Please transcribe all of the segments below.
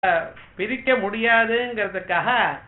பிரிக்க முடியாதுங்கிறதுக்காக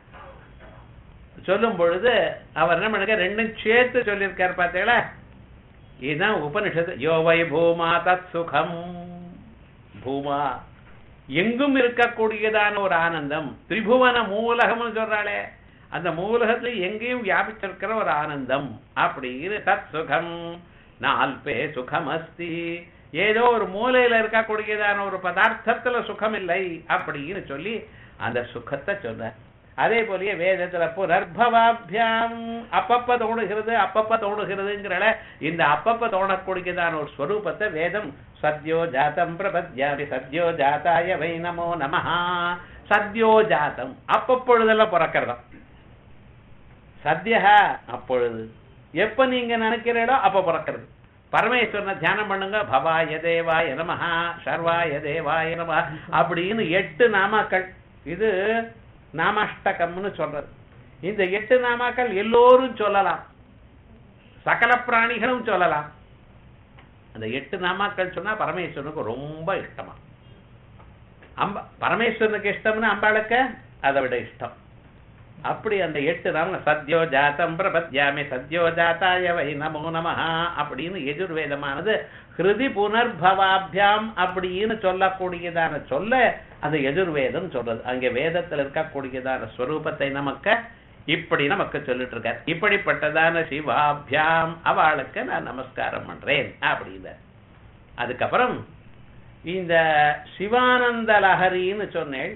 சொல்லும் பொழுது அவர் என்ன பண்ணுங்க ரெண்டும் சேர்த்து சொல்லியிருக்காரு பார்த்தீங்களா. இதுதான் உபனிஷத்து. யோவை பூமா தத் சுகம். பூமா எங்கும் இருக்கக்கூடியதான ஒரு ஆனந்தம். திரிபுவன மூலகம்னு சொல்றாளே, அந்த மூலகத்துல எங்கேயும் வியாபிச்சிருக்கிற ஒரு ஆனந்தம் அப்படின்னு தத் சுகம். நால்பே சுகம் அஸ்தி. ஏதோ ஒரு மூலையில இருக்கக்கூடியதான ஒரு பதார்த்தத்துல சுகம் இல்லை அப்படின்னு சொல்லி அந்த சுகத்தை சொன்ன. அதே போலயே வேதத்துல புனர்பவாபியாம் அப்பப்ப தோணுகிறதுங்கிறல இந்த அப்பப்ப தோணக்கூடியதான ஒரு ஸ்வரூபத்தை வேதம் சத்யோ ஜாத்தம் பிரபத்யாமி சத்யோ ஜாத்தாய வை நமோ நமஹா. சத்யோ ஜாத்தம் அப்பப்பொழுதெல்லாம் பிறக்கிறதா. சத்யா அப்பொழுது எப்ப நீங்க நினைக்கிறீடோ அப்ப பிறக்கிறது. பரமேஸ்வரனை தியானம் பண்ணுங்க. பவாய தேவாய நமஹா, சர்வாய தேவாய நமஹா அப்படின்னு 8 நாமாக்கள். இது நாமாஷ்டகம்னு சொல்றது. இந்த 8 நாமாக்கள் எல்லோரும் சொல்லலாம், சகல பிராணிகளும் சொல்லலாம். அந்த 8 நாமாக்கள் சொன்னா பரமேஸ்வரனுக்கு ரொம்ப இஷ்டமா. பரமேஸ்வரனுக்கு இஷ்டம்னு அம்பாளுக்கு அதை விட இஷ்டம். அப்படி அந்த 8 நாம சத்யோ ஜாத்தம் பிரபத்யாமி சத்யோ ஜாத்தாய வை நமோ நமஹா அப்படின்னு எஜுர்வேதமானது ஹிருதி புனர்பவாபியாம் அப்படின்னு சொல்லக்கூடியதான சொல்ல அந்த எஜுர்வேதம் சொல்றது. அங்கே வேதத்தில் இருக்கக்கூடியதான ஸ்வரூபத்தை நமக்கு இப்படி நமக்கு சொல்லிட்டு இருக்கார். இப்படிப்பட்டதான சிவாபியாம் அவளுக்கு நான் நமஸ்காரம் பண்றேன் அப்படின்னு. அதுக்கப்புறம் இந்த சிவானந்த லஹரின்னு சொன்னேன்.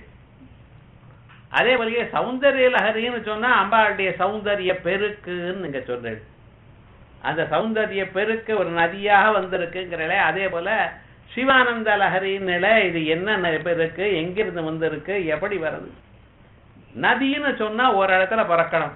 அதே போலயே சௌந்தர்ய லஹரின்னு சொன்னா அம்பாளுடைய சௌந்தர்ய பெருக்குன்னு நீங்க சொல்றேன். அந்த சௌந்தர்ய பெருக்கு ஒரு நதியாக வந்திருக்குங்கிறல. அதே போல சிவானந்த லஹரின்னு இது என்ன பெருக்கு, எங்கிருந்து வந்திருக்கு, எப்படி வருது. நதின்னு சொன்னா ஒரு இடத்துல பிறக்கணும்,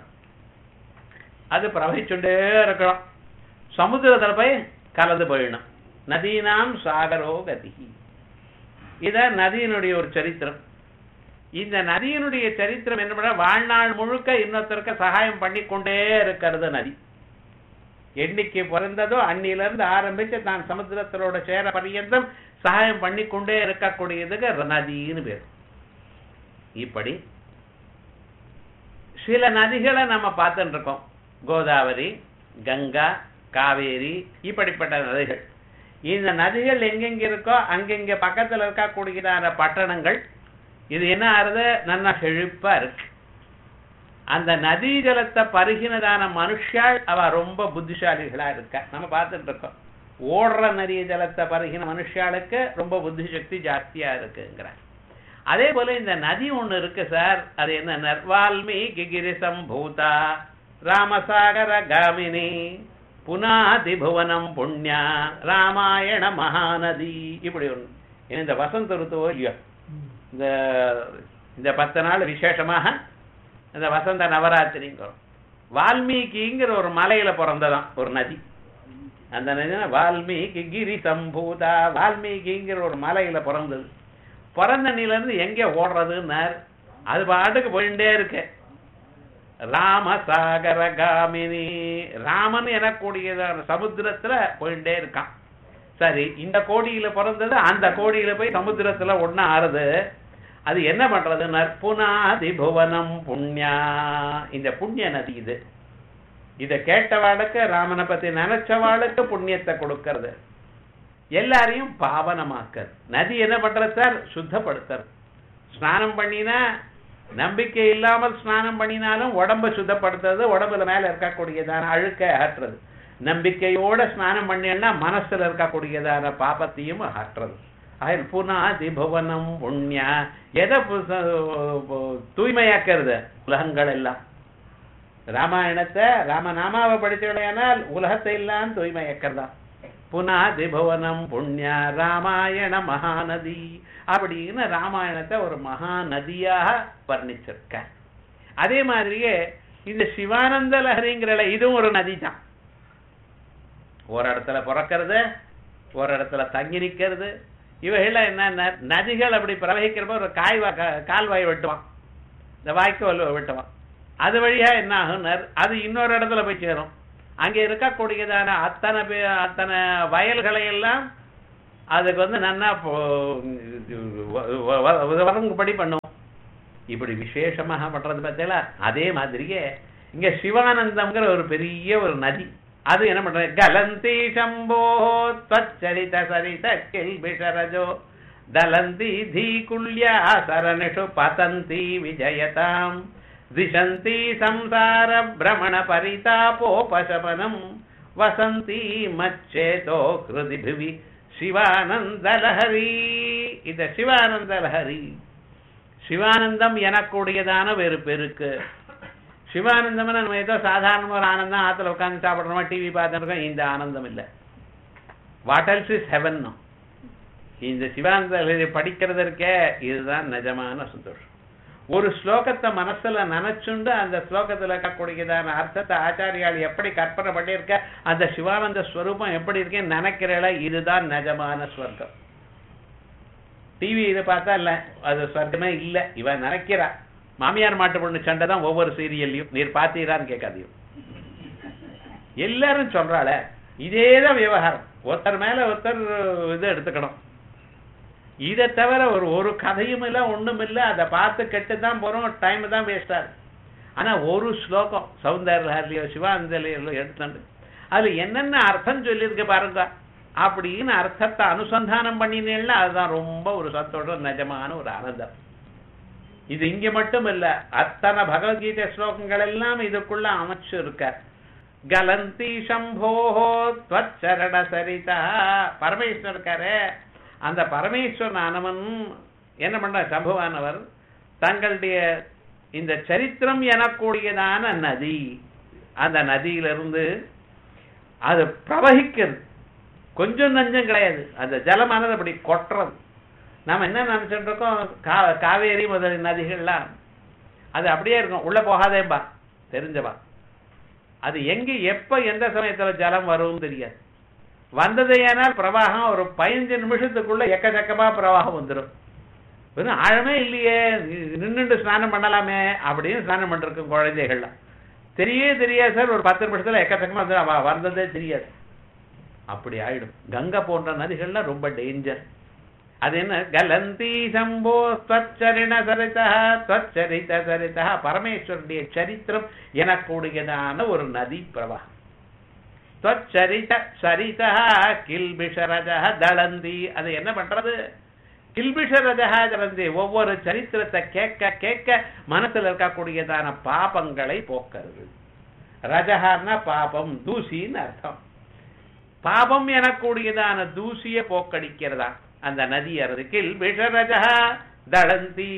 அது பிரவகிச்சுட்டே இருக்கணும், சமுத்திரத்துல போய் கலந்து போயிடணும். நதீனாம் சாகரோ கதி. இத நதியினுடைய ஒரு சரித்திரம். இந்த நதியினுடைய சரித்திரம் என்ன பண்ண, வாழ்நாள் முழுக்க இன்னொருத்தருக்கு சகாயம் பண்ணி கொண்டே இருக்கிறது நதி. என்னைக்கு பிறந்ததோ அன்னிலிருந்து ஆரம்பிச்சு தான் சமுத்திரத்தோட சேர பரியந்தம் சகாயம் பண்ணி கொண்டே இருக்கக்கூடியதுக்கு நதின்னு பேர். இப்படி சில நதிகளை நம்ம பார்த்துட்டு இருக்கோம். கோதாவரி, கங்கா, காவேரி, இப்படிப்பட்ட நதிகள். இந்த நதிகள் எங்கெங்க இருக்கோ அங்கெங்க பக்கத்துல இருக்கக்கூடியதான பட்டணங்கள் இது என்ன ஆறுது, நல்லா செழிப்பா இருக்கு. அந்த நதி ஜலத்தை பருகினதான மனுஷாள் அவ ரொம்ப புத்திசாலிகளா இருக்க நம்ம பார்த்துட்டு இருக்கோம். ஓடுற நதி ஜலத்தை பருகின மனுஷாளுக்கு ரொம்ப புத்தி சக்தி ஜாஸ்தியா இருக்குங்கிற. அதே போல இந்த நதி ஒண்ணு இருக்கு சார், அது என்ன, வால்மீகி கிரி சம்பூதா ராமசாகர காமினி புனாதி புவனம் புண்ணியா ராமாயண மகாநதி. இப்படி ஒண்ணு. இந்த வசந்த ருத்துவோ இல்லையோ, இந்த 10 நாள் விசேஷமாக இந்த வசந்த நவராத்திரிங்கிறோம். வால்மீகிங்கிற ஒரு மலையில பிறந்ததான் ஒரு நதி. அந்த நதி வால்மீகி கிரி சம்பூதா. வால்மீகிங்கிற ஒரு மலையில பிறந்தது. பிறந்த நிலையிலிருந்து எங்க ஓடுறதுன்னார், அது பாட்டுக்கு போயிட்டே இருக்கு. ராமசாகர காமினி, ராமன் எனக்கூடியதான சமுத்திரத்துல போயிட்டே இருக்கான். சரி, இந்த கோடியில பிறந்தது அந்த கோடியில போய் சமுத்திரத்துல ஒன்னா ஆறுது. அது என்ன பண்றது, நற்புனாதி புவனம் புண்ணியா. இந்த புண்ணிய நதி இது. இத கேட்டவாளுக்கு, ராமனை பத்தி நினைச்சவாளுக்கு புண்ணியத்தை கொடுக்கறது, எல்லாரையும் பாவனமாக்குறது. நதி என்ன பண்றது சார், சுத்தப்படுத்துறது. ஸ்நானம் பண்ணினா, நம்பிக்கை இல்லாமல் ஸ்நானம் பண்ணினாலும் உடம்ப சுத்தப்படுத்துறது, உடம்புல மேல இருக்கக்கூடியதான அழுக்க அகற்றுறது. நம்பிக்கையோட ஸ்நானம் பண்ணினா மனசுல இருக்கக்கூடியதான பாபத்தையும் அகற்றுறது. புனாதி புவனம் புண்ணியா. எதை தூய்மையாக்கிறது, உலகங்கள் எல்லாம். ராமாயணத்தை ராமநாமாவை படிச்சோடையானால் உலகத்தை எல்லாம் தூய்மையாக்கிறதா. புனாதி புவனம் புண்ணியா ராமாயண மகாநதி அப்படின்னு ராமாயணத்தை ஒரு மகாநதியாக வர்ணிச்சிருக்க. அதே மாதிரியே இந்த சிவானந்த லஹரிங்கிற இதுவும் ஒரு நதி தான். ஒரு இடத்துல பிறக்கிறது, ஒரு இடத்துல தங்கி நிற்கிறது. இவைகள்லாம் என்ன, நதிகள் அப்படி பிரவகிக்கிறப்ப ஒரு கால்வாய் வெட்டுவான், இந்த வாய்க்கால் வெட்டுவான். அது வழியா என்ன ஆகுனர், அது இன்னொரு இடத்துல போய் சேரும். அங்கே இருக்கக்கூடியதான அத்தனை வயல்களை எல்லாம் அதுக்கு நன்னா வரங்குபடி பண்ணுவோம். இப்படி விசேஷமாக பண்றது பார்த்தீங்களா? அதே மாதிரியே இங்க சிவானந்தம்ங்கிற ஒரு பெரிய ஒரு நதி, அது என்ன பண்ற, கலந்தி சம்போ த்வச்சரித சரித கில்பிஷரஜோ தலந்தி தீகுல்யா சரணிஷு பதந்தி விஜயதாம் திசந்தி சம்சார பிரமண பரிதாபோபசமனம் வசந்தி மச்சேதோ கிருதிபிவி சிவானந்தலஹரி. இந்த சிவானந்தலஹரி, சிவானந்தம் எனக்கூடியதான வேறு பேருக்கு. சிவானந்தம் நம்ம ஏதோ சாதாரண ஒரு ஆனந்தம், ஆத்துல உட்காந்து சாப்பிட்றோமா, டிவி பார்த்துருக்கோம், இந்த ஆனந்தம் இல்லை. What else is heaven? இந்த சிவானந்த படிக்கிறதற்கே இதுதான் நிஜமான சந்தோஷம். ஒரு ஸ்லோகத்தை மனசுல நினைச்சுண்டு அந்த ஸ்லோகத்துல இருக்கக்கூடியதான அர்த்தத்தை ஆச்சாரியால் எப்படி கற்பனை பண்ணியிருக்க, அந்த சிவானந்த ஸ்வரூபம் எப்படி இருக்கேன்னு நினைக்கிறல, இதுதான் நிஜமான ஸ்வர்க்கம். டிவி இதை பார்த்தா இல்ல, அது ஸ்வர்க்கமே இல்ல. இவன் நினைக்கிறா மாமியார் மாட்டு பொண்ணு சண்டை தான் ஒவ்வொரு சீரியல்லையும், நீர் பார்த்தீரான்னு கேட்காதையும் எல்லாரும் சொல்றாள. இதேதான் விவகாரம். ஒருத்தர் மேல ஒருத்தர் இது எடுத்துக்கணும். இதை தவிர ஒரு கதையும் இல்லை, ஒண்ணும் இல்லை. அதை பார்த்து கெட்டுதான் போறோம், டைம் தான் வேஸ்டா இருக்கு. ஆனா ஒரு ஸ்லோகம் சௌந்தர்யலஹரியிலோ சிவானந்தலஹரியிலோ எடுத்துட்டு அதுல என்னென்ன அர்த்தம் சொல்லியிருக்கு பாருங்க, அப்படின்னு அர்த்தத்தை அனுசந்தானம் பண்ணினேன்னா அதுதான் ரொம்ப ஒரு சந்தோஷம், நிஜமான ஒரு ஆனந்தம். இது இங்க மட்டும் இல்ல, அத்தனை பகவத்கீதை ஸ்லோகங்கள் எல்லாம் இதுக்குள்ள அமைச்சு இருக்க. கலந்தி சம்போஹோ த்வச்சரண சரிதா, பரமேஸ்வரர் இருக்காரு. அந்த பரமேஸ்வரனானவன் என்ன பண்ற, சம்புவானவர் தங்களுடைய இந்த சரித்திரம் எனக்கூடியதான நதி, அந்த நதியிலிருந்து அது பிரவகிக்கிறது. கொஞ்சம் நஞ்சம் கிடையாது, அந்த ஜலமானது அப்படி கொட்டுறது. நாம என்ன நினைச்சிட்டு இருக்கோம், காவேரி முதல் நதிகள்லாம் அது அப்படியே இருக்கும், உள்ள போகாதேம்பா, தெரிஞ்சவா. அது எங்க எப்ப எந்த சமயத்துல ஜலம் வரும் தெரியாது. வந்ததையானால் பிரவாகம் ஒரு 15 நிமிஷத்துக்குள்ள எக்கச்சக்கமா பிரவாகம் வந்துடும். ஆழமே இல்லையே, நின்றுட்டு ஸ்நானம் பண்ணலாமே அப்படின்னு ஸ்நானம் பண்ணிருக்கும் குழந்தைகள்லாம். தெரியாது சார், ஒரு 10 நிமிஷத்துல எக்கச்சக்கமா வந்ததே தெரியாது. அப்படி ஆயிடும். கங்கை போன்ற நதிகள்லாம் ரொம்ப டேஞ்சர். அது என்ன, கலந்தி சம்போ ஸ்வச்சரிண சரிதா ஸ்வச்சரித சரிதா, பரமேஸ்வருடைய சரித்திரம் எனக்கூடியதான ஒரு நதி பிரவாகம். ஸ்வச்சரித சரிதா கில்பிஷரஜா தளந்தி, அது என்ன பண்றது, கில்பிஷரஜா தளந்தி, ஒவ்வொரு சரித்திரத்தை கேட்க கேட்க மனசுல இருக்கக்கூடியதான பாபங்களை போக்கிறது. ரஜஹான்னா பாபம், தூசின்னு அர்த்தம். பாபம் எனக்கூடியதான தூசிய போக்கடிக்கிறதா அந்த நதி அறது. கில்பிஷரஜா தளந்தி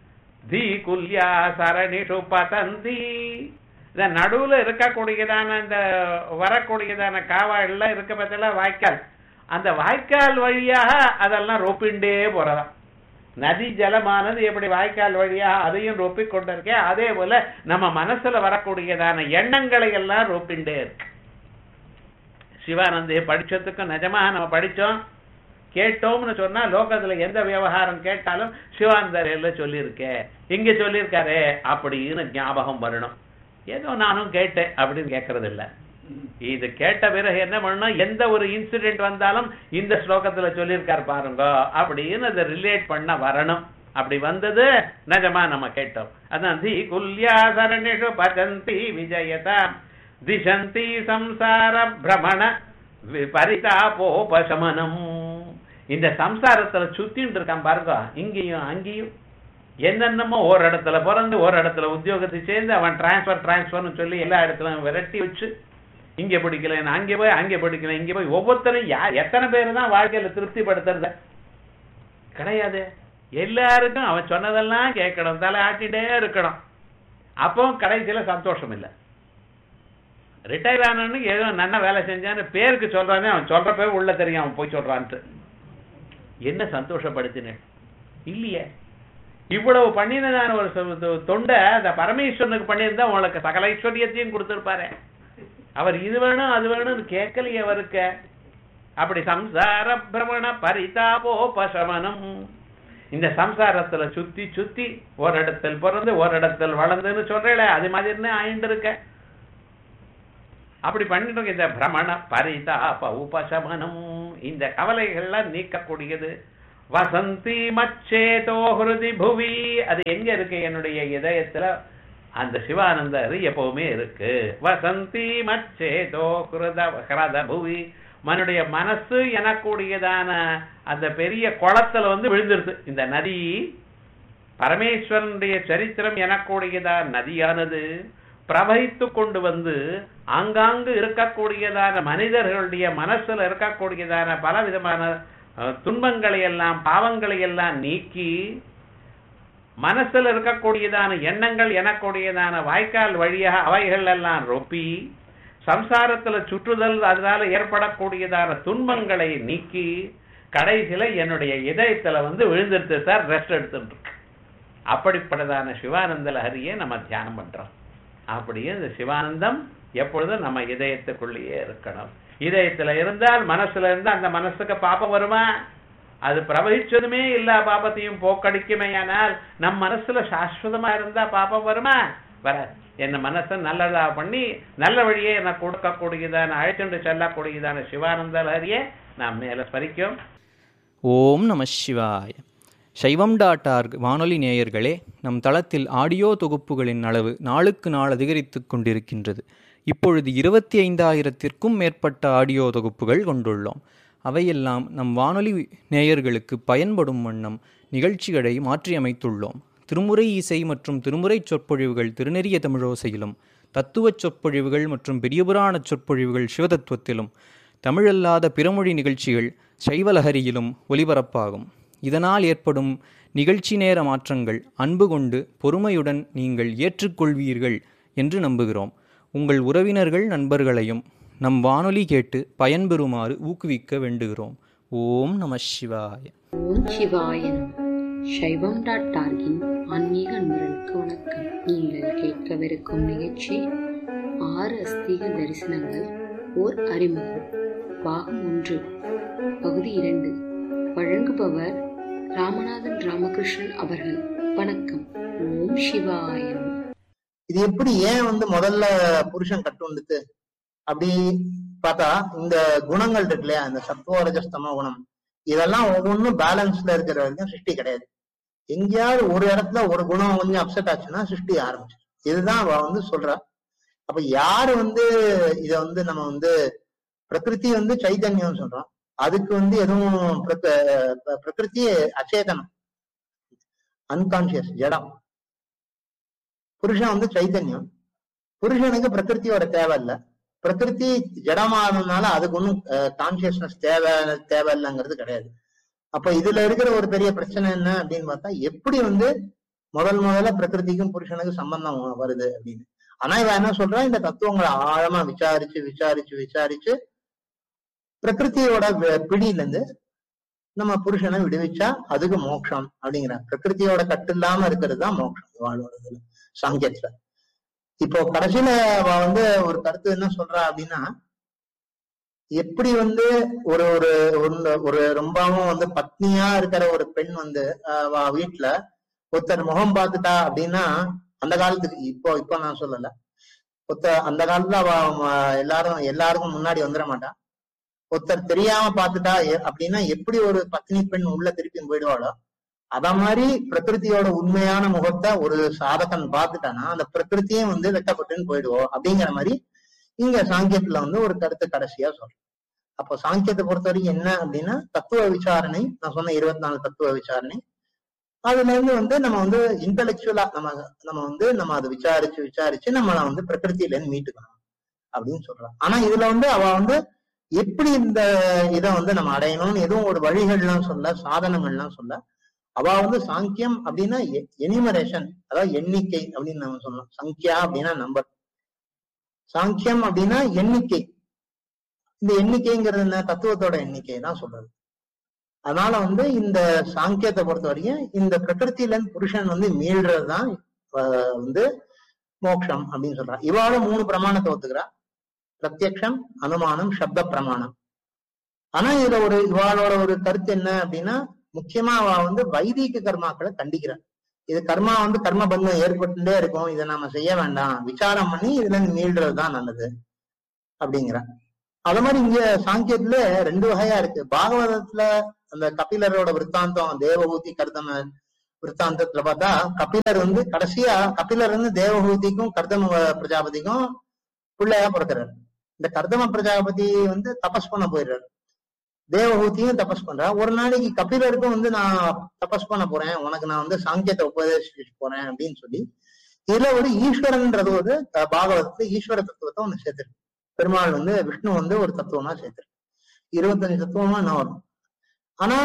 தீகுல்யா சரணிஷு பதந்தி, இந்த நடுவுல இருக்கக்கூடியதான இந்த வரக்கூடியதான காவாய்ல இருக்க பத்தில வாய்க்கால், அந்த வாய்க்கால் வழியாக அதெல்லாம் ரொப்பிண்டே போறதா. நதி ஜலமானது எப்படி வாய்க்கால் வழியாக அதையும் ரொப்பி கொண்டிருக்கே, அதே போல நம்ம மனசுல வரக்கூடியதான எண்ணங்களை எல்லாம் ரொப்பிண்டே இருக்கு. சிவானந்தைய படிச்சதுக்கு நிஜமாக நம்ம படிச்சோம் கேட்டோம்னு சொன்னா, லோகத்துல எந்த விவகாரம் கேட்டாலும் சிவானந்தரையில சொல்லியிருக்கே, இங்க சொல்லியிருக்காரு அப்படின்னு ஞாபகம் வரணும். ஏதோ நானும் கேட்டேன் அப்படின்னு கேட்கறது இல்ல. இது கேட்ட பிறகு என்ன பண்ணணும், எந்த ஒரு இன்சிடென்ட் வந்தாலும் இந்த ஸ்லோகத்துல சொல்லியிருக்காரு பாருங்க அப்படின்னு அதை ரிலேட் பண்ண வரணும். அப்படி வந்தது நிஜமா நம்ம கேட்டோம். அதான் தி குல்யா சரணிஷு பஜந்தி விஜயதா திசந்தி சம்சார பிரமண பரிதாபோபசமனம். இந்த சம்சாரத்துல சுத்தின்னு இருக்கான் பாருங்க, இங்கேயும் அங்கேயும் என்னென்னமோ ஒரு இடத்துல பிறந்து ஒரு இடத்துல உத்தியோகத்தை சேர்ந்து அவன் டிரான்ஸ்பர்னு சொல்லி எல்லா இடத்துலையும் விரட்டி வச்சு, இங்கே பிடிக்கல அங்கே போய், அங்கே பிடிக்கல இங்கே போய், ஒவ்வொருத்தரும் எத்தனை பேர் தான் வாழ்க்கையில திருப்திப்படுத்துறத கிடையாது. எல்லாருக்கும் அவன் சொன்னதெல்லாம் கேட்கணும், தலை ஆட்டிட்டே இருக்கணும். அப்போ கடைசியில சந்தோஷம் இல்லை. ரிட்டையர் ஆனன்னு ஏதோ நல்ல வேலை செஞ்சான்னு பேருக்கு சொல்றானே, அவன் சொல்ற பேர் உள்ள தெரியும் அவன் போய் சொல்றான்ட்டு. என்ன சந்தோஷப்படுத்தினேன் இல்லையே. இவ்வளவு பண்ணினதான ஒரு தொண்டை அந்த பரமேஸ்வரனுக்கு பண்ணியிருந்தா உங்களுக்கு சகல ஐஸ்வர்யத்தையும் கொடுத்திருப்பாரு. அவர் இது வேணும் அது வேணும்னு கேட்கலையே அவருக்கு. அப்படி சம்சார பிரமண பரிதாபோபசமனம், இந்த சம்சாரத்துல சுத்தி சுத்தி ஒரு இடத்தில் பிறந்து ஒரு இடத்தில் வளர்ந்துன்னு சொல்றேன், அது மாதிரி ஆயிட்டு இருக்க. அப்படி பண்ணிட்டு இந்த பிரமண பரிதாப உபசமனம் இந்த கவலைகள்லாம் நீக்கக்கூடியது. வசந்தி மச்சேதோ ஹிருதி புவி, அது எங்க இருக்கு? என்னுடைய இதயத்துல அந்த சிவானந்த எப்பவுமே இருக்கு. வசந்தி மச்சேதோ ஹிருத புவி, மனுடைய மனசு எனக்கூடியதான அந்த பெரிய குளத்துல விழுந்துருது. இந்த நதி பரமேஸ்வரனுடைய சரித்திரம் எனக்கூடியதான நதியானது பிரவகித்து கொண்டு ஆங்காங்கு இருக்கக்கூடியதான மனிதர்களுடைய மனசுல இருக்கக்கூடியதான பல விதமான துன்பங்களை எல்லாம் பாவங்களை எல்லாம் நீக்கி மனசுல இருக்கக்கூடியதான எண்ணங்கள் எனக்கூடியதான வாய்க்கால் வழியாக அவைகள் எல்லாம் ரொப்பி சம்சாரத்துல சுற்றுதல் அதனால ஏற்படக்கூடியதான துன்பங்களை நீக்கி கடைசியில என்னுடைய இதயத்துல விழுந்துருது சார், ரெஸ்ட் எடுத்துட்டு இருக்கு. அப்படிப்பட்டதான சிவானந்த லஹரியை நம்ம தியானம் பண்றோம். அப்படியே இந்த சிவானந்தம் எப்பொழுதும் நம்ம இதயத்துக்குள்ளேயே இருக்கணும். இதயத்துல இருந்தால் மனசுல இருந்தா அந்த மனசுக்கு பாப்பம் வருமா? அது பிரவகிச்சதுமே எல்லா பாபத்தையும் போக்கடிக்குமேயானால் நம் மனசுல சாஸ்வதமா இருந்தா பாப்பம் வருமா? வர. என்ன மனசை நல்லதா பண்ணி நல்ல வழியே என்ன கொடுக்கக்கூடியதான அழைச்சுண்டு செல்லக்கூடியதான சிவானந்த லஹரியை நாம் மேல ஸ்மரிக்கும். ஓம் நம சிவாய. சைவம்.org வானொலி நேயர்களே, நம் தளத்தில் ஆடியோ தொகுப்புகளின் அளவு நாளுக்கு நாள் அதிகரித்து கொண்டிருக்கின்றது. இப்பொழுது 25,000த்திற்கும் மேற்பட்ட ஆடியோ தொகுப்புகள் கொண்டுள்ளோம். அவையெல்லாம் நம் வானொலி நேயர்களுக்கு பயன்படும் வண்ணம் நிகழ்ச்சிகளை மாற்றியமைத்துள்ளோம். திருமுறை இசை மற்றும் திருமுறை சொற்பொழிவுகள் திருநெறிய தமிழோசையிலும், தத்துவச் சொற்பொழிவுகள் மற்றும் பெரியபுராண சொற்பொழிவுகள் சிவதத்துவத்திலும், தமிழல்லாத பிறமொழி நிகழ்ச்சிகள் சைவலஹரியிலும் ஒலிபரப்பாகும். இதனால் ஏற்படும் நிகழ்ச்சி நேர மாற்றங்கள் அன்பு கொண்டு பொறுமையுடன் நீங்கள் ஏற்றுக்கொள்வீர்கள் என்று நம்புகிறோம். உங்கள் உறவினர்கள் நண்பர்களையும் நம் வானொலி கேட்டு பயன்பெறுமாறு ஊக்குவிக்க வேண்டுகிறோம். ஓம் நம சிவாய. ஓம் சிவாய. சைவம்.org ஆன்மீக அன்பர்களுக்கு வணக்கம். நீங்கள் கேட்கவிருக்கும் நிகழ்ச்சி 6 அஸ்தீக தரிசனங்கள் ஓர் அறிமுகம், பாகம் 1, பகுதி 2. வழங்குபவர் ராமநாதன் ராமகிருஷ்ணன் அவர்கள். வணக்கம். ஓம் சிவாயம். இது எப்படி ஏன் முதல்ல புருஷன் கட்டுண்டுது அப்படி பார்த்தா, இந்த குணங்கள் இருக்கு இல்லையா, இந்த சத்துவ ரஜஸ்தம குணம், இதெல்லாம் ஒவ்வொன்றும் பேலன்ஸ்ல இருக்கிற வரைக்கும் சிருஷ்டி கிடையாது. எங்கேயாவது ஒரு இடத்துல ஒரு குணம் கொஞ்சம் அப்செட் ஆச்சுன்னா சிருஷ்டி ஆரம்பிச்சு. இதுதான் அவ சொல்றா. அப்ப யாரு இத நம்ம பிரகிருதி சைதன்யம் சொல்றோம். அதுக்கு எதுவும் பிரகிருதி அச்சேதனம், அன்கான்சியஸ், ஜடம். புருஷன் சைதன்யம். புருஷனுக்கு பிரகிருத்தியோட தேவை இல்லை. பிரகிருதி ஜடமானதுனால அதுக்கு ஒன்றும் கான்சியஸ்னஸ் தேவையில்லைங்கிறது கிடையாது. அப்ப இதுல இருக்கிற ஒரு பெரிய பிரச்சனை என்ன அப்படின்னு பார்த்தா, எப்படி முதல்ல பிரகிருதிக்கும் புருஷனுக்கு சம்பந்தம் வருது அப்படின்னு. ஆனா இவ என்ன சொல்றா, இந்த தத்துவங்களை ஆழமா விசாரிச்சு விசாரிச்சு விசாரிச்சு பிரகிருத்தியோட பிடியில இருந்து நம்ம புருஷனை விடுவிச்சா அதுக்கு மோட்சம் அப்படிங்கிற. பிரகிருத்தியோட கட்டு இல்லாம இருக்கிறது தான் மோட்சம் வாழ்வதுல சாங்கியத்துல. இப்போ கடைசியில ஒரு கருத்து என்ன சொல்றா அப்படின்னா, எப்படி ஒரு ஒரு ரொம்பவும் பத்னியா இருக்கிற ஒரு பெண் வீட்டுல ஒருத்தர் முகம் பார்த்துட்டா அப்படின்னா, அந்த காலத்துக்கு இப்போ நான் சொல்லல, அந்த காலத்துல எல்லாருக்கும் முன்னாடி வந்துட மாட்டா. ஒருத்தர் தெரியாம பார்த்துட்டா அப்படின்னா எப்படி ஒரு பத்னி பெண் உள்ள திருப்பி போயிடுவாளோ, அத மாதிரி பிரகிருத்தியோட உண்மையான முகத்தை ஒரு சாதகன் பார்த்துட்டானா அந்த பிரகிருத்தியும் வெட்டப்பட்டுன்னு போயிடுவோம் அப்படிங்கிற மாதிரி இங்க சாங்கியத்துல ஒரு கருத்து கடைசியா சொல்றேன். அப்போ சாங்கியத்தை பொறுத்த வரைக்கும் என்ன அப்படின்னா, தத்துவ விசாரணை, நான் சொன்ன 24 தத்துவ விசாரணை, அதுல இருந்து நம்ம இன்டலெக்சுவலா நம்ம அதை விசாரிச்சு விசாரிச்சு நம்மளை பிரகிருத்தில இருந்து மீட்டுக்கணும் அப்படின்னு சொல்றான். ஆனா இதுல அவ எப்படி இந்த இதை நம்ம அடையணும்னு எதுவும் ஒரு வழிகள்லாம் சொல்ல, சாதனங்கள்லாம் சொல்ல. அவ சாங்கியம் அப்படின்னா எனிமரேஷன், அதாவது எண்ணிக்கை அப்படின்னு நம்ம சொல்லலாம். சங்கியா அப்படின்னா நம்பர், சாங்கியம் அப்படின்னா எண்ணிக்கை. இந்த எண்ணிக்கைங்கிறது என்ன? தத்துவத்தோட எண்ணிக்கை தான் சொல்றது. அதனால இந்த சாங்கியத்தை பொறுத்த வரைக்கும் இந்த பிரகிருத்தில இருந்து புருஷன் மீள்றதுதான் மோட்சம் அப்படின்னு சொல்றா. இவாள 3 பிரமாணத்தை ஒத்துக்கிறா: பிரத்யக்ஷம், அனுமானம், சப்த பிரமாணம். ஆனா இதுல இவாளோட ஒரு கருத்து என்ன அப்படின்னா, முக்கியமா அவ வைதிக கர்மாக்களை கண்டிக்கிறார். இது கர்மா கர்ம பந்தம் ஏற்பட்டுட்டே இருக்கும், இதை நாம செய்ய வேண்டாம், விசாரம் பண்ணி இதுல இருந்து மீள்றதுதான் நல்லது அப்படிங்கிற. அது மாதிரி இங்க சாங்கியத்துல 2 வகையா இருக்கு. பாகவதத்துல அந்த கபிலரோட விற்த்தாந்தம், தேவஹூதி கர்தம விற்த்தாந்தத்துல பார்த்தா கபிலர் கடைசியா கபிலர் தேவஹூதிக்கும் கர்தம பிரஜாபதிக்கும் பிள்ளையா பிறக்கிறாரு. இந்த கர்தம பிரஜாபதி தபஸ் பண்ண போயிடுறாரு, தேவஹூதியும் தபஸ் பண்றா. ஒரு நாளைக்கு கபிலருக்கும் நான் தபஸ் பண்ண போறேன், உனக்கு நான் சாங்கியத்தை உபதேசிச்சு போறேன் அப்படின்னு சொல்லி இதுல ஒரு ஈஸ்வரன்றது ஒரு பாகவதத்துல ஈஸ்வர தத்துவத்தை ஒண்ணு சேர்த்திருக்கு. பெருமாள் விஷ்ணு ஒரு தத்துவமா சேர்த்திருக்கு. 25 தத்துவமா என்ன வரும். ஆனா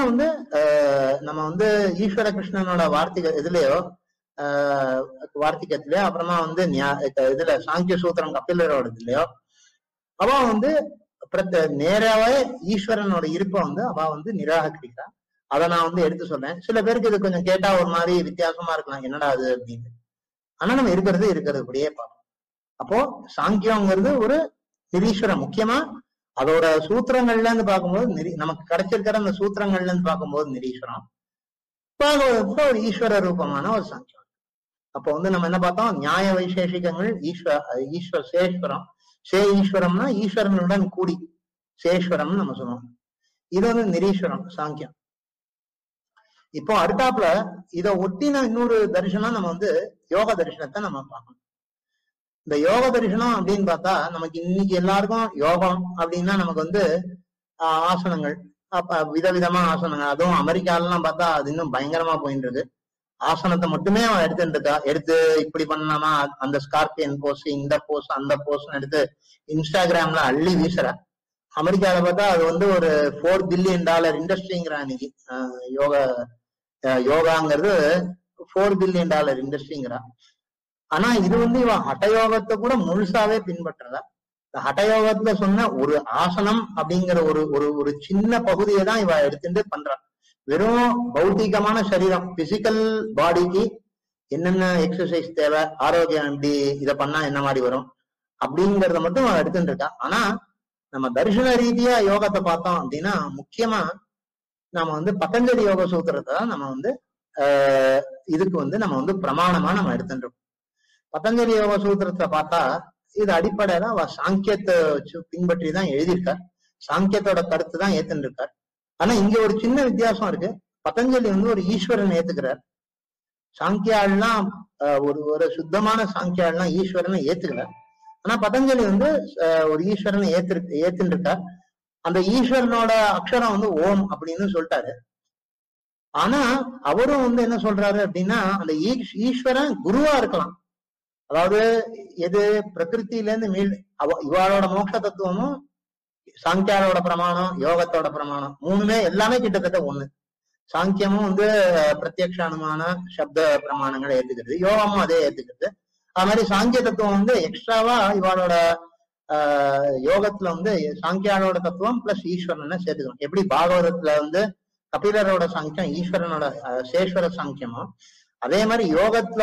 நம்ம ஈஸ்வர கிருஷ்ணனோட வார்த்திக இதுலயோ வார்த்திகத்திலயோ அப்புறமா இதுல சாங்கிய சூத்திரம் கபிலரோட இதுலயோ அவ நேராவே ஈஸ்வரனோட இருப்ப அவ நிராகரிக்கிறா. அதை நான் எடுத்து சொல்றேன். சில பேருக்கு இது கொஞ்சம் கேட்டா ஒரு மாதிரி வித்தியாசமா இருக்கலாம், என்னடா அது அப்படின்னு. ஆனா நம்ம இருக்கிறது அப்படியே பார்ப்போம். அப்போ சாங்கியங்கிறது ஒரு நிரீஸ்வரம். முக்கியமா அதோட சூத்திரங்கள்ல இருந்து பார்க்கும்போது நமக்கு கிடைச்சிருக்கிற அந்த சூத்திரங்கள்ல இருந்து பார்க்கும்போது நிரீஸ்வரம், பாகவதத்துல ஒரு ஈஸ்வர ரூபமான ஒரு சாங்கியம். அப்போ நம்ம என்ன பார்த்தோம், நியாய வைசேஷிகங்கள் சேஸ்வரம். ஈஸ்வரம்னா ஈஸ்வரனுடன் கூடி சேஸ்வரம்னு நம்ம சொல்லுவோம். இது நிரீஸ்வரம் சாங்கியம். இப்போ அடுத்தாப்புல இதை ஒட்டின இன்னொரு தரிசனம் நம்ம யோக தரிசனத்தை நம்ம பார்க்கணும். இந்த யோக தரிசனம் அப்படின்னு பார்த்தா நமக்கு இன்னைக்கு எல்லாருக்கும் யோகம் அப்படின்னா நமக்கு ஆசனங்கள், விதவிதமா ஆசனங்கள். அதுவும் அமெரிக்காலாம் பார்த்தா அது இன்னும் பயங்கரமா போயிட்டு இருக்கு. ஆசனத்தை மட்டுமே அவன் எடுத்து இப்படி பண்ணலாமா, அந்த ஸ்கார்பியன் போஸ், இந்த போஸ், அந்த போஸ் எடுத்து இன்ஸ்டாகிராம்ல அள்ளி வீசுற. அமெரிக்கால பார்த்தா அது ஒரு $4 பில்லியன் இண்டஸ்ட்ரிங்கிறான் இன்னைக்கு. யோகாங்கிறது $4 பில்லியன் இண்டஸ்ட்ரிங்கிறா. ஆனா இது இவன் ஹட்டயோகத்தை கூட முழுசாவே பின்பற்றதா. இந்த ஹட்டயோகத்துல சொன்ன ஒரு ஆசனம் அப்படிங்கிற ஒரு சின்ன பகுதியை தான் இவ எடுத்துட்டு பண்றான். வெறும் பௌத்திகமான சரீரம், பிசிக்கல் பாடிக்கு என்னென்ன எக்ஸசைஸ் தேவை, ஆரோக்கியம் எப்படி, இதை பண்ணா என்ன மாதிரி வரும் அப்படிங்கறத மட்டும் அவன் எடுத்துட்டு இருக்கா. ஆனா நம்ம தரிசன ரீதியா யோகத்தை பார்த்தோம் அப்படின்னா முக்கியமா நம்ம பதஞ்சலி யோக சூத்திரத்தை தான் நம்ம இதுக்கு நம்ம பிரமாணமா நம்ம எடுத்துட்டு இருக்கோம். பதஞ்சலி யோக சூத்திரத்தை பார்த்தா இது அடிப்படையில அவ சாங்கியத்தை பின்பற்றி தான் எழுதியிருக்கார். சாங்கியத்தோட கருத்து தான் ஏத்துட்டு இருக்கார். ஆனா இங்க ஒரு சின்ன வித்தியாசம் இருக்கு. பதஞ்சலி ஒரு ஈஸ்வரன் ஏத்துக்கிறார். சாங்கியாள்லாம் ஒரு சுத்தமான சாங்கியாள்லாம் ஈஸ்வரனை ஏத்துக்கிறார். ஆனா பதஞ்சலி ஒரு ஈஸ்வரனை ஏத்துட்டு இருக்கார். அந்த ஈஸ்வரனோட அக்ஷரம் ஓம் அப்படின்னு சொல்லிட்டாரு. ஆனா அவரும் என்ன சொல்றாரு அப்படின்னா அந்த ஈஸ்வரன் குருவா இருக்கலாம். அதாவது எது பிரகிருத்தில இருந்து இவாளோட மோட்ச தத்துவமும் சாங்கியாரோட பிரமாணம், யோகத்தோட பிரமாணம் மூணுமே எல்லாமே கிட்டத்தட்ட ஒண்ணு. சாங்கியமும் பிரத்யக்ஷ அனுமான சப்த பிரமாணங்களை ஏத்துக்கிறது, யோகமும் அதே ஏத்துக்கிறது. அது மாதிரி சாங்கிய தத்துவம் எக்ஸ்ட்ராவா இவாளோட யோகத்துல சாங்கியாரோட தத்துவம் பிளஸ் ஈஸ்வரனை சேர்த்துக்கணும். எப்படி பாகவதத்துல கபிலரோட சாங்கியம் ஈஸ்வரனோட சேஸ்வர சாங்கியமோ அதே மாதிரி யோகத்துல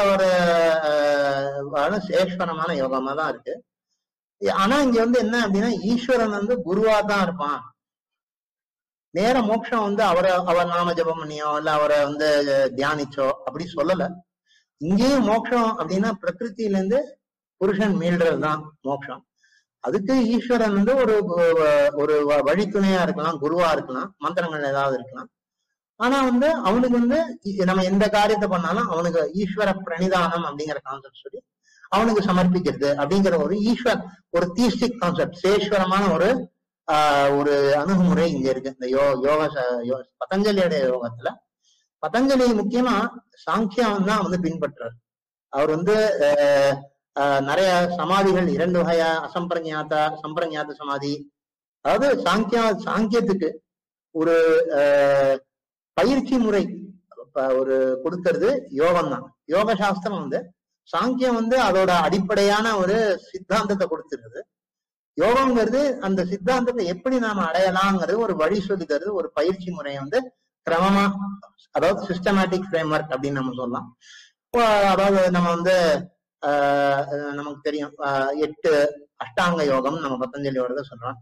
வர சேஸ்வரமான யோகமா தான் இருக்கு. ஆனா இங்க என்ன அப்படின்னா ஈஸ்வரன் குருவா தான் இருப்பான். நேர மோட்சம் அவர் நாம ஜபம் பண்ணியோ இல்ல அவரை தியானிச்சோ அப்படி சொல்லல. இங்கேயும் மோட்சம் அப்படின்னா பிரகிருத்தில இருந்து புருஷன் மீள்றதுதான் மோட்சம். அதுக்கு ஈஸ்வரன் ஒரு வழித்துணையா இருக்கலாம், குருவா இருக்கலாம், மந்திரங்கள் ஏதாவது இருக்கலாம். ஆனா அவனுக்கு நம்ம எந்த காரியத்தை பண்ணாலும் அவனுக்கு ஈஸ்வர பிரணிதானம் அப்படிங்கிற கான்செப்ட் சொல்லி அவனுக்கு சமர்ப்பிக்கிறது அப்படிங்கிற ஒரு தீஸ்டிக் கான்செப்ட், சேஸ்வரமான ஒரு அணுகுமுறை இங்க இருக்கு இந்த யோக பதஞ்சலியோட யோகத்துல. பதஞ்சலி முக்கியமா சாங்கியம் தான் பின்பற்றார். அவர் நிறைய சமாதிகள் 2 வகையா, சம்பிரஞாத சமாதி. அதாவது சாங்கியத்துக்கு ஒரு பயிற்சி முறை ஒரு கொடுக்கறது யோகம் தான். யோக சாஸ்திரம் சாங்கியம் அதோட அடிப்படையான ஒரு சித்தாந்தத்தை கொடுத்துருது. யோகம்ங்கிறது அந்த சித்தாந்தத்தை எப்படி நாம அடையலாங்கிறது ஒரு வழி சொல்லி தருது, ஒரு பயிற்சி முறையை கிரமமா, அதாவது சிஸ்டமேட்டிக் ஃப்ரேம்வொர்க் அப்படின்னு நம்ம சொல்லலாம். அதாவது நம்ம நமக்கு தெரியும் 8 அஷ்டாங்க யோகம் நம்ம பதஞ்சலியோட சொல்றோம்.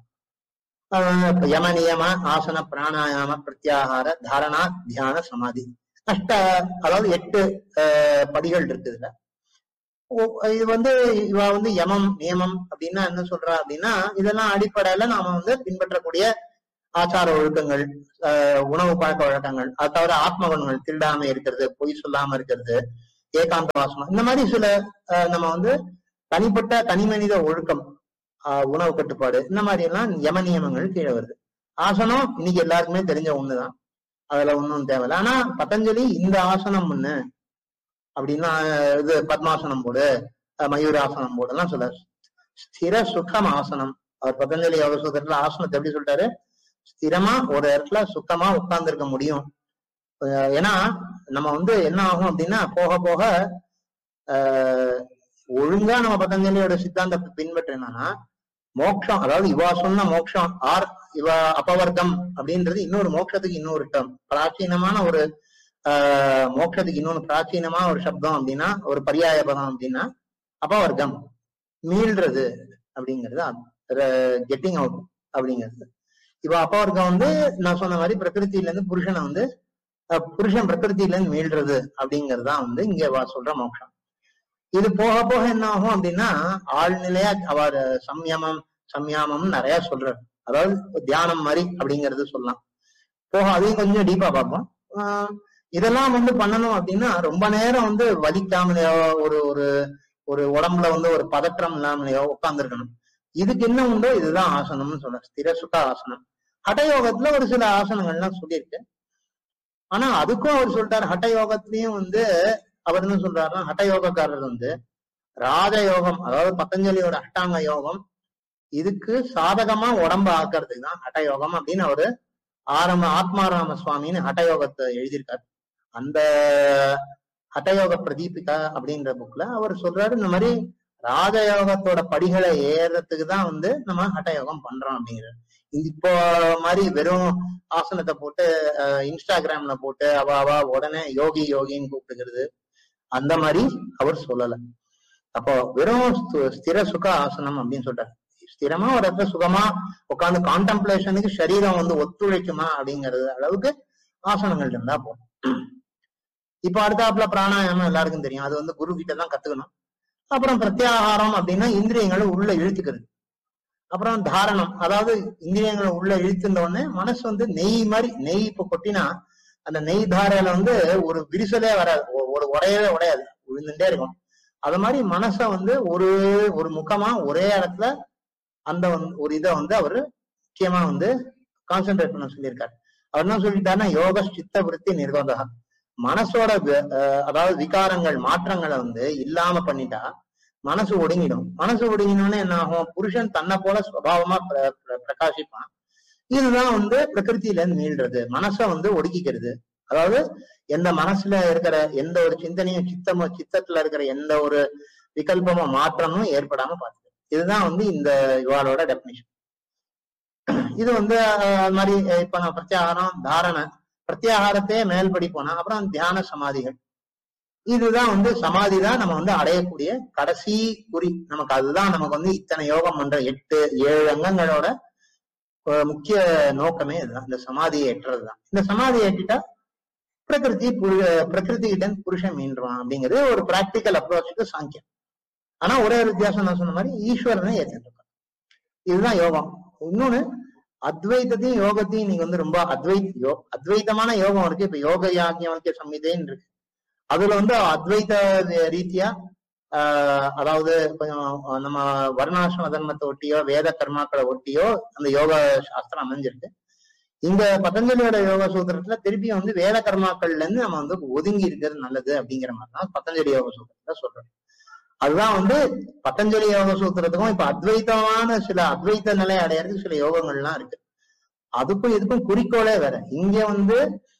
யம நியம ஆசன பிராணாயாம பிரத்யாகார தாரணா தியான சமாதி அதாவது 8 படிகள் இருக்குதுல. இது இவ யமம் நியமம் அப்படின்னா என்ன சொல்றா அப்படின்னா, இதெல்லாம் அடிப்படையில நாம பின்பற்றக்கூடிய ஆச்சார ஒழுக்கங்கள், உணவு பழக்க வழக்கங்கள், அது தவிர ஆத்ம குணங்கள், திருடாம இருக்கிறது, பொய் சொல்லாம இருக்கிறது, ஏகாந்த வாசனம், இந்த மாதிரி சில நம்ம தனிப்பட்ட தனி மனித ஒழுக்கம், உணவு கட்டுப்பாடு, இந்த மாதிரி எல்லாம் யம நியமங்கள் கீழே வருது. ஆசனம் இன்னைக்கு எல்லாருக்குமே தெரிஞ்ச ஒண்ணுதான், அதுல ஒன்னும் தேவையில்லை. ஆனா பதஞ்சலி இந்த ஆசனம் ஒண்ணு அப்படின்னா, இது பத்மாசனம் போடு, மயூராசனம் போடு எல்லாம் சொல்றாரு. ஸ்திர சுகம் ஆசனம். அவர் பதஞ்சலி யோக சூத்திரத்துல ஆசனத்தை எப்படி சொல்லிட்டாரு? ஸ்திரமா ஒரு இடத்துல சுத்தமா உட்கார்ந்து இருக்க முடியும். ஏன்னா நம்ம என்ன ஆகும் அப்படின்னா, போக போக ஒழுங்கா நம்ம பதஞ்சலியோட சித்தாந்தத்தை பின்பற்றினா மோட்சம், அதாவது இவா சொன்ன மோட்சம் ஆர் இவ அபவர்க்கம் அப்படின்றது இன்னொரு மோட்சத்துக்கு இன்னொரு டேர்ம், பிராச்சீனமான ஒரு மோட்சத்துக்கு இன்னொன்னு பிராச்சீனமான ஒரு சப்தம் அப்படின்னா, ஒரு பரியாய பதம் அப்படின்னா அபவர்க்கம், மீள்றது அப்படிங்கிறது, கெட்டிங் அவுட் அப்படிங்கிறது. இப்ப அபவர்க்கம் நான் சொன்ன மாதிரி பிரகிருத்தில இருந்து புருஷனை புருஷன் பிரகிருத்தில இருந்து மீள்றது அப்படிங்கிறது தான் இங்க சொல்ற மோட்சம். இது போக போக என்ன ஆகும் அப்படின்னா, ஆழ்நிலையா அவர் சம்யாமம் நிறைய சொல்றாரு. அதாவது தியானம் மாதிரி அப்படிங்கிறது சொல்லலாம். போக அதையும் கொஞ்சம் டீப்பா பார்ப்போம். இதெல்லாம் பண்ணணும் அப்படின்னா ரொம்ப நேரம் வலிக்காமலையோ ஒரு ஒரு ஒரு உடம்புல ஒரு பதற்றம் இல்லாமலையோ உட்கார்ந்துருக்கணும். இதுக்கு என்ன உண்டோ இதுதான் ஆசனம்னு சொல்ற, ஸ்திர சுக ஆசனம். ஹட்டயோகத்துல ஒரு சில ஆசனங்கள்லாம் சொல்லியிருக்கு. ஆனா அதுக்கும் அவர் சொல்லிட்டாரு, ஹட்டயோகத்திலயும் அவர் என்ன சொல்றாருன்னா, ஹட்டயோகக்காரர் ராஜயோகம், அதாவது பதஞ்சலியோட அஷ்டாங்க யோகம், இதுக்கு சாதகமா உடம்ப ஆக்கிறதுக்கு தான் ஹட்டயோகம் அப்படின்னு அவரு ஆத்மாராம சுவாமின்னு ஹட்டயோகத்தை எழுதியிருக்காரு. அந்த ஹட்டயோக பிரதீபிகா அப்படின்ற புக்ல அவர் சொல்றாரு, இந்த மாதிரி ராஜயோகத்தோட படிகளை ஏறதுக்கு தான் நம்ம ஹட்டயோகம் பண்றோம் அப்படிங்கிறாரு. இப்போ மாதிரி வெறும் ஆசனத்தை போட்டு இன்ஸ்டாகிராம்ல போட்டு அவ உடனே யோகி யோகின்னு கூப்பிட்டுக்கிறது அந்த மாதிரி அவர் சொல்லல. அப்போ வெறும் ஸ்திர சுக ஆசனம் அப்படின்னு சொல்றாரு. ஸ்திரமா ஒரு இடத்துல சுகமா உட்காந்து கான்டெம்ப்ளேஷனுக்கு சரீரம் ஒத்துழைக்குமா அப்படிங்கிறது அளவுக்கு ஆசனங்கள் இருந்தா போதும். இப்ப அடுத்தாப்புல பிராணாயாமம் எல்லாருக்கும் தெரியும், அது குரு கிட்ட தான் கத்துக்கணும். அப்புறம் பிரத்யாகாரம் அப்படின்னா இந்திரியங்களை உள்ள இழுத்துக்கிறது. அப்புறம் தாரணம், அதாவது இந்திரியங்களை உள்ள இழுத்துட்ட உடனே மனசு நெய் மாதிரி, நெய் இப்ப கொட்டினா அந்த நெய் தாரையில ஒரு விரிசலே வராது, ஒரு உடையவே உடையாது, விழுந்துட்டே இருக்கும். அது மாதிரி மனச ஒரு ஒரு முகமா ஒரே இடத்துல அந்த ஒரு இதை அவரு முக்கியமா கான்சென்ட்ரேட் பண்ண சொல்லியிருக்காரு. அவர் என்ன சொல்லிட்டாருன்னா, யோக சித்த விருத்தி நிர்வாக, மனசோட அதாவது விகாரங்கள் மாற்றங்களை இல்லாம பண்ணிட்டா மனசு ஒடுங்கிடும். மனசு ஒடுங்கினோன்னு என்ன ஆகும், புருஷன் தன்னை போல சுபாவமா பிரகாசிப்பான். இதுதான் பிரகிருத்தில இருந்து மீள்றது, மனசை ஒடுக்கிக்கிறது. அதாவது எந்த மனசுல இருக்கிற எந்த ஒரு சிந்தனையும் சித்தத்துல இருக்கிற எந்த ஒரு விகல்பமோ மாற்றமும் ஏற்படாம பார்த்துக்கிறது. இதுதான் இந்த இவாளோட டெபினிஷன். இது அது மாதிரி இப்ப நான் பிரத்யாகாரம் தாரணை, பிரத்யாகாரத்தையே மேல்படி போனா அப்புறம் தியான சமாதிகள். இதுதான் சமாதி தான் நம்ம அடையக்கூடிய கடைசி குறி. நமக்கு அதுதான் நமக்கு இத்தனை யோகம் பண்ற 8-7 அங்கங்களோட முக்கிய நோக்கமே இதுதான், இந்த சமாதியை எட்டுறதுதான். இந்த சமாதியை எட்டிட்டா பிரகிருதி கிட்ட புருஷன் மீண்டுவான் அப்படிங்கிறது ஒரு பிராக்டிக்கல் அப்ரோச்சுக்கு சாங்கியம். ஆனா ஒரே ஒரு வித்தியாசம் நான் சொன்ன மாதிரி ஈஸ்வரனை ஏற்றிட்டு இருக்கான். இதுதான் யோகம். இன்னொன்னு அத்வைதத்தையும் யோகத்தையும் நீங்க ரொம்ப அத்வைதமான யோகம் இருக்கு. இப்ப யோக யாக்ஞவல்க்ய சம்ஹிதைன்னு இருக்கு. அதுல அத்வைத ரீதியா அதாவது கொஞ்சம் நம்ம வர்ணாசிரம தர்மத்தை ஒட்டியோ வேத கர்மாக்களை ஒட்டியோ அந்த யோக சாஸ்திரம் அமைஞ்சிருக்கு. இந்த பதஞ்சலியோட யோக சூத்திரத்துல திருப்பியும் வேத கர்மாக்கள்ல இருந்து நம்ம ஒதுங்கி இருக்கிறது நல்லது அப்படிங்கிற மாதிரிதான் பதஞ்சலி யோக சூத்திரத்துல சொல்றோம். அதுதான் பதஞ்சலி யோக சூத்திரத்துக்கும் இப்ப அத்வைதமான சில அத்வைத நிலை அடையறதுக்கு சில யோகங்கள்லாம் இருக்கு. அதுக்கும் இதுக்கும் குறிக்கோளே வேற. இங்க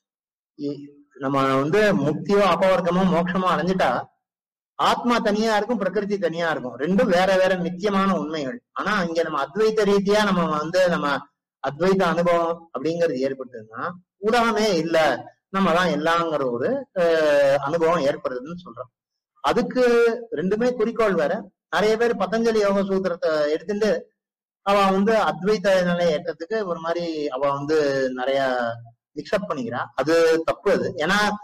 நம்ம முக்தியோ அபவர்க்கமோ மோட்சமோ அடைஞ்சிட்டா ஆத்மா தனியா இருக்கும், பிரகிருதி தனியா இருக்கும், ரெண்டும் வேற வேற நித்தியமான உண்மைகள். ஆனா இங்க நம்ம அத்வைத ரீதியா நம்ம அத்வைத அனுபவம் அப்படிங்கிறது ஏற்பட்டதுன்னா உலகமே இல்ல, நம்ம தான் எல்லாங்கிற ஒரு அனுபவம் ஏற்படுதுன்னு சொல்றோம். அதுக்கு ரெண்டுமே குறிக்கோள் வேற. நிறைய பேர் பதஞ்சலி யோக சூத்திரத்தை எடுத்துட்டு அவ அத்வைத நிலையை ஏற்றத்துக்கு ஒரு மாதிரி அவ நிறைய மிக்ஸ்அப் பண்ணிக்கிறா. அது தப்பு. அது ஏன்னா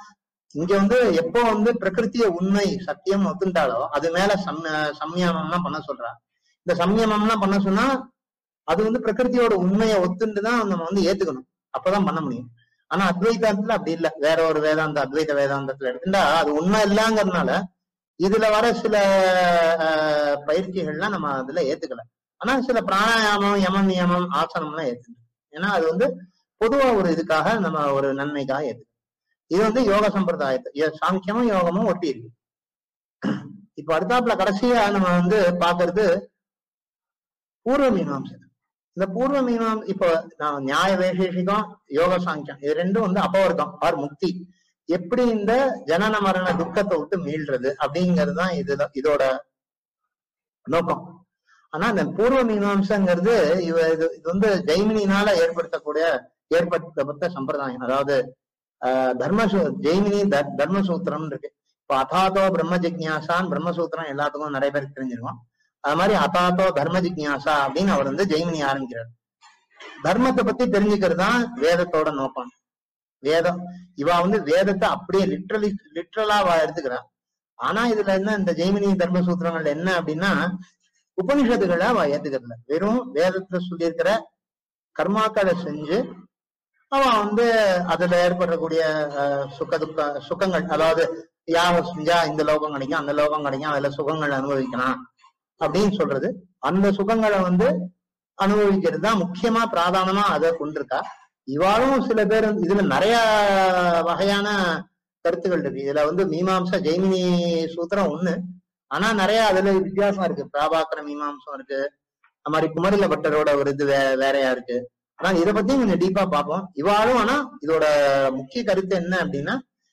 இங்க எப்போ பிரகிருத்திய உண்மை சத்தியம் ஒத்துண்டாலோ அது மேல சம்யமம்லாம் பண்ண சொல்றா. இந்த சம்யமம்லாம் பண்ண சொன்னா அது பிரகிருத்தியோட உண்மையை ஒத்துண்டுதான் நம்ம ஏத்துக்கணும், அப்பதான் பண்ண முடியும். ஆனா அத்வைதாந்தத்துல அப்படி இல்லை. வேற ஒரு வேதாந்த அத்வைத வேதாந்தத்துல எடுத்துட்டா அது உண்மை இல்லைங்கிறதுனால இதுல வர சில பயிற்சிகள்லாம் நம்ம அதுல ஏத்துக்கல. ஆனா சில பிராணாயாமம், யம நியமம், ஆசனம்லாம் ஏத்துக்கணும். ஏன்னா அது பொதுவா ஒரு இதுக்காக நம்ம ஒரு நன்மைக்காக ஏத்துக்கணும். இது யோக சம்பிரதாயத்தை சாங்கியமும் யோகமும் ஒட்டி இருக்கு. இப்ப அடுத்தாப்புல கடைசியா நம்ம பாக்குறது பூர்வ மீமாம்சை. இந்த பூர்வ மீமாம் இப்போ நியாய வைசேஷிகம், யோக சாங்கியம் இது ரெண்டும் அபவர்க்கம் ஆர் முக்தி, எப்படி இந்த ஜனன மரண துக்கத்தை விட்டு மீள்றது அப்படிங்கிறதுதான் இதோட நோக்கம். ஆனா இந்த பூர்வ மீமாம்சங்கிறது இது ஜெய்மினினால ஏற்படுத்தப்பட்ட சம்பிரதாயம். அதாவது ஜெய்மினி தர்மசூத்திரம் இருக்கு. இப்போ அதாத்தோ பிரம்ம ஜிக்ஞாசான் பிரம்மசூத்திரம் எல்லாத்துக்கும் நிறைய பேருக்கு தெரிஞ்சிருக்கும். அது மாதிரி அதாத்தோ தர்ம ஜிக்ஞாசா அப்படின்னு அவர் ஜெய்மினி ஆரம்பிக்கிறார். தர்மத்தை பத்தி தெரிஞ்சுக்கிறது தான் வேதத்தோட நோக்கம். வேதம் இவா வேதத்தை அப்படியே லிட்ரலா எடுத்துக்கிறா. ஆனா இதுல என்ன, இந்த ஜெய்மினி தர்மசூத்திரங்கள் என்ன அப்படின்னா உபனிஷத்துக்களை அவ ஏத்துக்கிறதுல வெறும் வேதத்துல சொல்லியிருக்கிற கர்மாக்களை செஞ்சு அவ அதுல ஏற்படக்கூடிய சுகங்கள், அதாவது யாகம் செஞ்சா இந்த லோகம் கிடைக்கும், அந்த லோகம் கிடைக்கும், அதுல சுகங்கள் அனுபவிக்கலாம் அப்படின்னு சொல்றது. அந்த சுகங்களை அனுபவிக்கிறது தான் முக்கியமா பிராதானமா அதை கொண்டிருக்கா. இவாளும் சில பேர் இதுல நிறைய வகையான கருத்துக்கள் இருக்கு. இதுல மீமாம்சா ஜெய்மினி சூத்திரம் ஒண்ணு, ஆனா நிறைய அதுல வித்தியாசம் இருக்கு. பிராபாக்கர மீமாம்சம் இருக்கு, அது மாதிரி குமரில பட்டரோட ஒரு இது வேறையா இருக்கு. ஆனா இதை பத்தியும் கொஞ்சம் டீப்பா பார்ப்போம். இவாளும் ஆனா இதோட முக்கிய கருத்து என்ன அப்படின்னா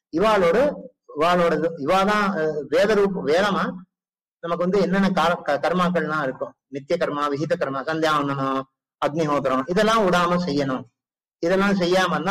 இவாதான் வேதமா நமக்கு என்னென்ன கர்மாக்கள்லாம் இருக்கும், நித்திய கர்மா, விஹித கர்மா, சந்தியாவந்தனம், அக்னிஹோத்திரம், இதெல்லாம் விடாம செய்யணும். இதெல்லாம் செய்யாம இருந்தா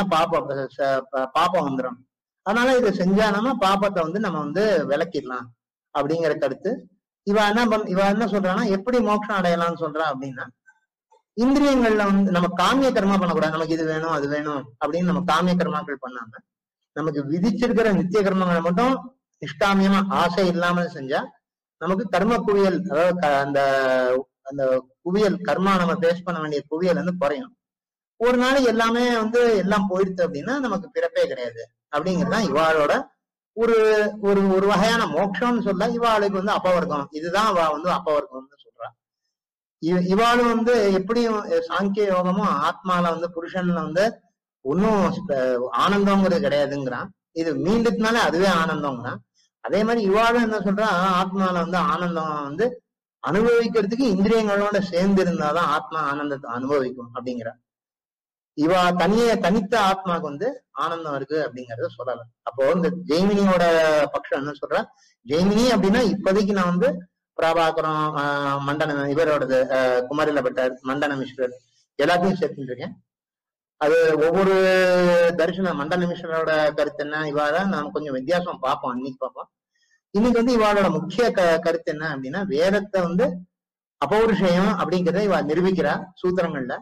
பாப்பம் வந்துடும். அதனால இதை செஞ்சா நம்ம பாப்பத்தை நம்ம விளக்கிடலாம் அப்படிங்கிற கருத்து. இவ என்ன சொல்றான்னா எப்படி மோட்சம் அடையலாம்னு சொல்றா அப்படின்னா, இந்திரியங்கள்ல நம்ம காமிய கர்மா பண்ணக்கூடாது. நமக்கு இது வேணும் அது வேணும் அப்படின்னு நம்ம காமிய கர்மாக்கள் பண்ணாம நமக்கு விதிச்சிருக்கிற நித்திய கர்மங்களை மட்டும் நிஷ்காமியமா ஆசை இல்லாம செஞ்சா நமக்கு கர்ம குவியல், அதாவது அந்த குவியல் கர்மா நம்ம பேஸ் பண்ண வேண்டிய குவியல் குறையும். ஒரு நாளைக்கு எல்லாமே எல்லாம் போயிடுது அப்படின்னா நமக்கு பிறப்பே கிடையாது அப்படிங்கிறதுதான் இவாளோட ஒரு ஒரு ஒரு வகையான மோட்சம்னு சொல்ல. இவாளுக்கு அப்பவர்க்கம், இதுதான் அவ அப்பவர்க்கம்னு சொல்றா. இவாளும் எப்படியும் சாங்கிய யோகமும் ஆத்மால புருஷன்ல ஒன்னும் ஆனந்தம்ங்கிறது கிடையாதுங்கிறான். இது மீண்டுனால அதுவே ஆனந்தம்ங்கிறான். அதே மாதிரி இவாளும் என்ன சொல்றா, ஆத்மால ஆனந்தம் அனுபவிக்கிறதுக்கு இந்திரியங்களோட சேர்ந்து இருந்தாதான் ஆத்மா ஆனந்தத்தை அனுபவிக்கும் அப்படிங்கிற. இவா தனித்த ஆத்மாவுக்கு ஆனந்தம் இருக்கு அப்படிங்கறத சொல்லலாம். அப்போ இந்த ஜெய்மினியோட பட்சம் என்ன சொல்ற, ஜெய்மினி அப்படின்னா இப்போதைக்கு நான் பிராபாகரம், மண்டன இவரோடது குமரில பட்டர், மண்டன மிஸ்ரர் எல்லாத்தையும் சேர்த்துட்டு இருக்கேன். அது ஒவ்வொரு தரிசனம் மண்டன மிஸ்ரரோட கருத்து என்ன, இவாள நான் கொஞ்சம் வித்தியாசம் பார்ப்போம், அன்னைக்கு பார்ப்போம். இன்னைக்கு இவாளோட முக்கிய கருத்து என்ன அப்படின்னா, வேதத்தை அபௌருஷயம் அப்படிங்கிறத இவ நிரூபிக்கிறா சூத்திரங்கள்ல.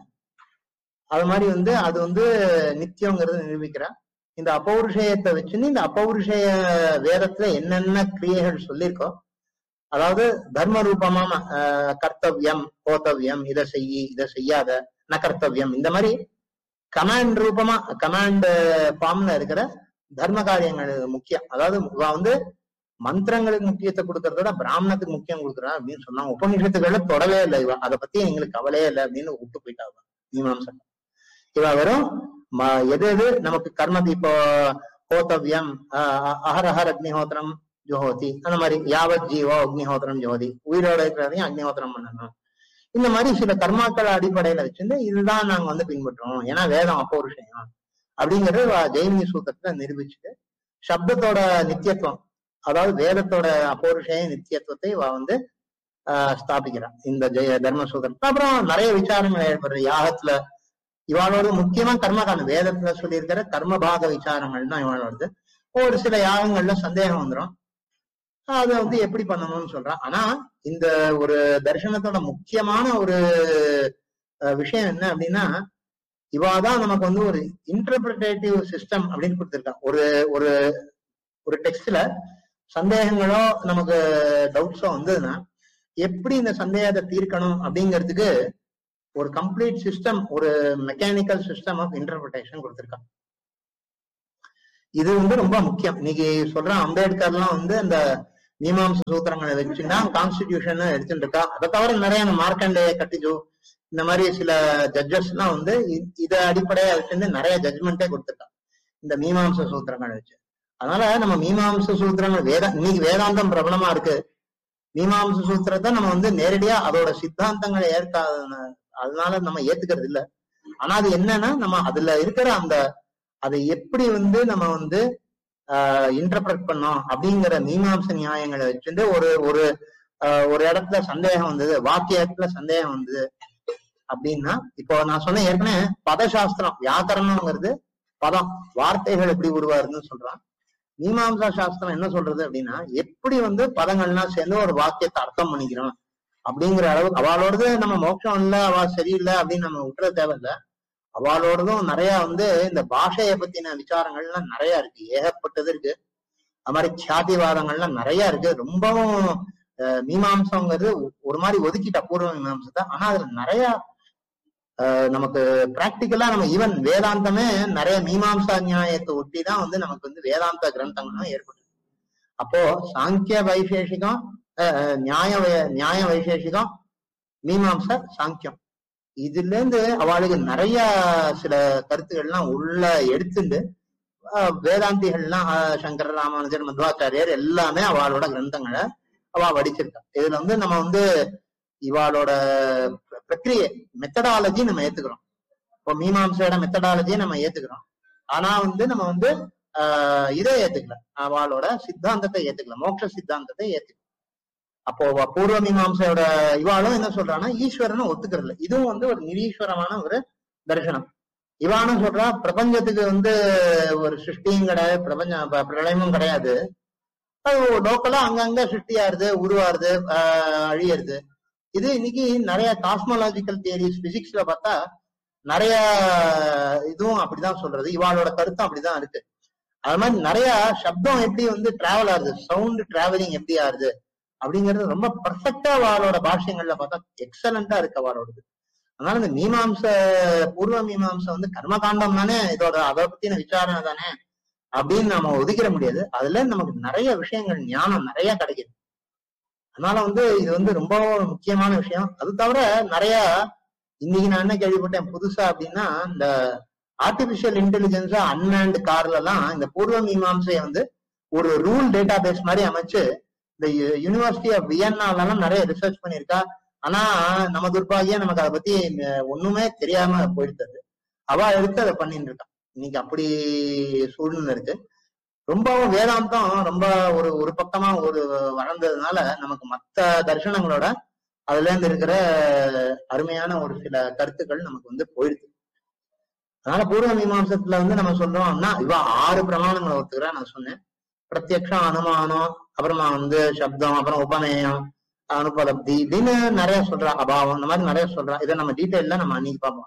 அது மாதிரி அது நித்தியங்கிறத நிரூபிக்கிறா. இந்த அபௌருஷயத்தை வச்சுன்னு இந்த அபௌருஷய வேதத்துல என்னென்ன கிரியைகள் சொல்லியிருக்கோ, அதாவது தர்ம ரூபமா கர்த்தவியம், கோத்தவியம், இதை செய்யி இதை செய்யாத, ந கர்த்தவியம், இந்த மாதிரி கமாண்ட் ரூபமா கமாண்ட் ஃபார்ம்ல இருக்கிற தர்ம காரியங்கள் முக்கியம். அதாவது மந்திரங்களுக்கு முக்கியத்தை கொடுக்கறதோட பிராமணத்துக்கு முக்கியம் கொடுக்குறா அப்படின்னு சொன்னாங்க. உபநிஷத்துக்களை தொடவே இல்லை இவ, அதை பத்தி எங்களுக்கு கவலையே இல்லை அப்படின்னு விட்டு போயிட்டாங்க மீமாம்சம். இவ வெறும் எது எது நமக்கு கர்மதி, இப்போ கோத்தவியம், அஹரஹர் அக்னிஹோத்திரம் ஜோஹோதி, அந்த மாதிரி யாவத் ஜீவோ அக்னிஹோத்திரம் ஜோதி, உயிரோட இருக்கிறதையும் அக்னிஹோத்திரம் பண்ணணும். இந்த மாதிரி சில கர்மாக்கள் அடிப்படையில வச்சிருந்து இதுதான் நாங்க பின்பற்றோம், ஏன்னா வேதம் அப்பௌருஷயம் அப்படிங்கிறது ஜெய்மினி சூத்திரத்துல நிரூபிச்சுட்டு சப்தத்தோட நித்தியத்துவம், அதாவது வேதத்தோட அப்பௌருஷய நித்தியத்துவத்தை ஸ்தாபிக்கிறான் இந்த தர்மசூத்திரம். அப்புறம் நிறைய விசாரங்கள் ஏற்படுற யாகத்துல இவாளோட முக்கியமா கர்மகாண்டம், வேதத்துல சொல்லியிருக்கிற கர்மபாக விசாரங்கள் தான் இவாளோடது. ஒரு சில யாகங்கள்ல சந்தேகம் வந்துடும், அதை எப்படி பண்ணணும்னு சொல்றான். ஆனா இந்த ஒரு தரிசனத்தோட முக்கியமான ஒரு விஷயம் என்ன அப்படின்னா, இவாதான் நமக்கு ஒரு இன்டர்பிரேட்டிவ் சிஸ்டம் அப்படின்னு கொடுத்திருக்கா. ஒரு ஒரு டெக்ஸ்ட்ல சந்தேகங்களோ நமக்கு டவுட்ஸோ வந்ததுன்னா எப்படி இந்த சந்தேகத்தை தீர்க்கணும் அப்படிங்கிறதுக்கு ஒரு கம்ப்ளீட் சிஸ்டம், ஒரு மெக்கானிக்கல் சிஸ்டம் ஆஃப் இன்டர்பிரிட்டேஷன் கொடுத்திருக்காங்க. இது ரொம்ப முக்கியம். இன்னைக்கு சொல்ற அம்பேத்கர்லாம் அந்த மீமாம்ச சூத்திரங்களை வச்சுதான் கான்ஸ்டிடியூஷன் எடுத்துட்டு இருக்கா. அதை தவிர நிறைய மார்க்கண்டேய கட்டிஜோ இந்த மாதிரி சில ஜட்ஜஸ் எல்லாம் இதை அடிப்படையா வச்சு நிறைய ஜட்ஜ்மெண்டே கொடுத்திருக்கா இந்த மீமாம்ச சூத்திரங்களை வச்சு. அதனால நம்ம மீமாம்ச சூத்திரங்கள் இன்னைக்கு வேதாந்தம் பிரபலமா இருக்கு. மீமாம்ச சூத்திரத்தை நம்ம நேரடியா அதோட சித்தாந்தங்களை அதனால நம்ம ஏத்துக்கிறது இல்லை. ஆனா அது என்னன்னா நம்ம அதுல இருக்கிற அதை எப்படி நம்ம இன்டர்பிரட் பண்ணோம் அப்படிங்கிற மீமாம்ச நியாயங்களை வச்சுட்டு ஒரு இடத்துல சந்தேகம் வந்தது, வாக்கியத்துல சந்தேகம் வந்தது அப்படின்னா, இப்போ நான் சொன்ன ஏற்கனவே பதசாஸ்திரம் வியாக்கரணம்ங்கிறது பதம் வார்த்தைகள் எப்படி உருவாருன்னு சொல்றான். மீமாம்சா சாஸ்திரம் என்ன சொல்றது அப்படின்னா எப்படி பதங்கள்லாம் சேர்ந்து ஒரு வாக்கியத்தை அர்த்தம் பண்ணிக்கிறோம் அப்படிங்கிற அளவுக்கு. அவளோடது நம்ம மோட்சம் இல்லை, அவ சரியில்லை அப்படின்னு நம்ம விட்டுற தேவையில்லை. அவளோடதும் நிறைய இந்த பாஷையை பத்தின விசாரங்கள்லாம் நிறைய இருக்கு, ஏகப்பட்டது இருக்கு. அது மாதிரி கியாதிவாதங்கள்லாம் நிறைய இருக்கு. ரொம்பவும் மீமாம்சங்கிறது ஒரு மாதிரி ஒதுக்கிட்ட பூர்வ மீமாம்சத்தை. ஆனா அதுல நிறைய நமக்கு பிராக்டிக்கலா நம்ம ஈவன் வேதாந்தமே நிறைய மீமாம்சா நியாயத்தை ஒட்டிதான் நமக்கு வேதாந்த கிரந்தங்களும் ஏற்பட்டு. அப்போ சாங்கிய வைசேஷிகம், நியாய வைசேஷிகம், மீமாம்ச சாங்கியம், இதுல இருந்து அவளுக்கு நிறைய சில கருத்துக்கள்லாம் உள்ள எடுத்துட்டு வேதாந்திகள்லாம் சங்கர ராமானுஜர் மத்வாச்சாரியர் எல்லாமே அவளோட கிரந்தங்களை அவ வடிச்சிருக்கா. இதுல நம்ம இவாளோட பிரக்கிரியை மெத்தடாலஜி நம்ம ஏத்துக்கிறோம். இப்போ மீமாம்சையோட மெத்தடாலஜியை நம்ம ஏத்துக்கிறோம். ஆனா நம்ம இதை ஏத்துக்கல, அவளோட சித்தாந்தத்தை ஏத்துக்கல, மோட்ச சித்தாந்தத்தை ஏத்துக்கல. அப்போ பூர்வ மீமாம்சையோட இவாளும் என்ன சொல்றான்னா ஈஸ்வரனை ஒத்துக்கிறதுல. இதுவும் ஒரு நிரீஸ்வரமான ஒரு தரிசனம். இவானும் சொல்றா பிரபஞ்சத்துக்கு ஒரு சிருஷ்டியும் கிடையாது, பிரளயமும் கிடையாது. அது லோக்கலா அங்கங்க சிருஷ்டியாருது, உருவாருது, அழியறது. இது இன்னைக்கு நிறைய காஸ்மோலாஜிக்கல் தியரிஸ் பிசிக்ஸ்ல பார்த்தா நிறைய இதுவும் அப்படிதான் சொல்றது. இவாளோட கருத்தும் அப்படிதான் இருக்கு. அது மாதிரி நிறைய சப்தம் எப்படி டிராவல் ஆகுது, சவுண்ட் டிராவலிங் எப்படி ஆகுது அப்படிங்கிறது ரொம்ப பர்ஃபெக்டா அவளோட பாஷ்யங்கள்ல பார்த்தா எக்ஸலண்டா இருக்கு அவளோடது. அதனால இந்த மீமாம்ச பூர்வ மீமாம்சம் கர்மகாண்டம் தானே, இதோட அதை பத்தின விசாரணை தானே அப்படின்னு நம்ம ஒதுக்கிட முடியாது. அதுல நமக்கு நிறைய விஷயங்கள் ஞானம் நிறைய கிடைக்குது. அதனால இது ரொம்ப முக்கியமான விஷயம். அது தவிர நிறைய இன்னைக்கு நான் என்ன கேள்விப்பட்டேன் புதுசா அப்படின்னா, இந்த ஆர்டிபிஷியல் இன்டெலிஜென்ஸா அன்மேன்டு கார்ல எல்லாம் இந்த பூர்வ மீமாம்சைய ஒரு ரூல் டேட்டா பேஸ் மாதிரி அமைச்சு இந்த யூனிவர்சிட்டி ஆஃப் வியன்னாலாம் நிறைய ரிசர்ச் பண்ணியிருக்கா. ஆனா நம்ம துர்பாகியம் நமக்கு அதை பத்தி ஒண்ணுமே தெரியாம போயிடுது. அவ எடுத்து அதை பண்ணிட்டு இருக்கா. இன்னைக்கு அப்படி சூழ்நிலை இருக்கு. ரொம்பவும் வேதாந்தம் ரொம்ப ஒரு பக்கமா வளர்ந்ததுனால நமக்கு மற்ற தர்சனங்களோட அதுல இருந்து இருக்கிற அருமையான ஒரு சில கருத்துக்கள் நமக்கு போயிடுது. அதனால பூர்வ மீமாம்சத்துல நம்ம சொல்றோம்னா இவ 6 பிரமாணங்களை ஒத்துக்கிறா. நான் சொன்னேன் பிரத்யக்ஷம், அனுமானம், அப்புறமா சப்தம், அப்புறம் உபநயம், அனுபலப்தி இப்படின்னு நிறைய சொல்றா, அபாவம், இந்த மாதிரி நிறைய சொல்றா. இதை நம்ம டீட்டெயில நம்ம அன்னைக்கு பார்ப்போம்.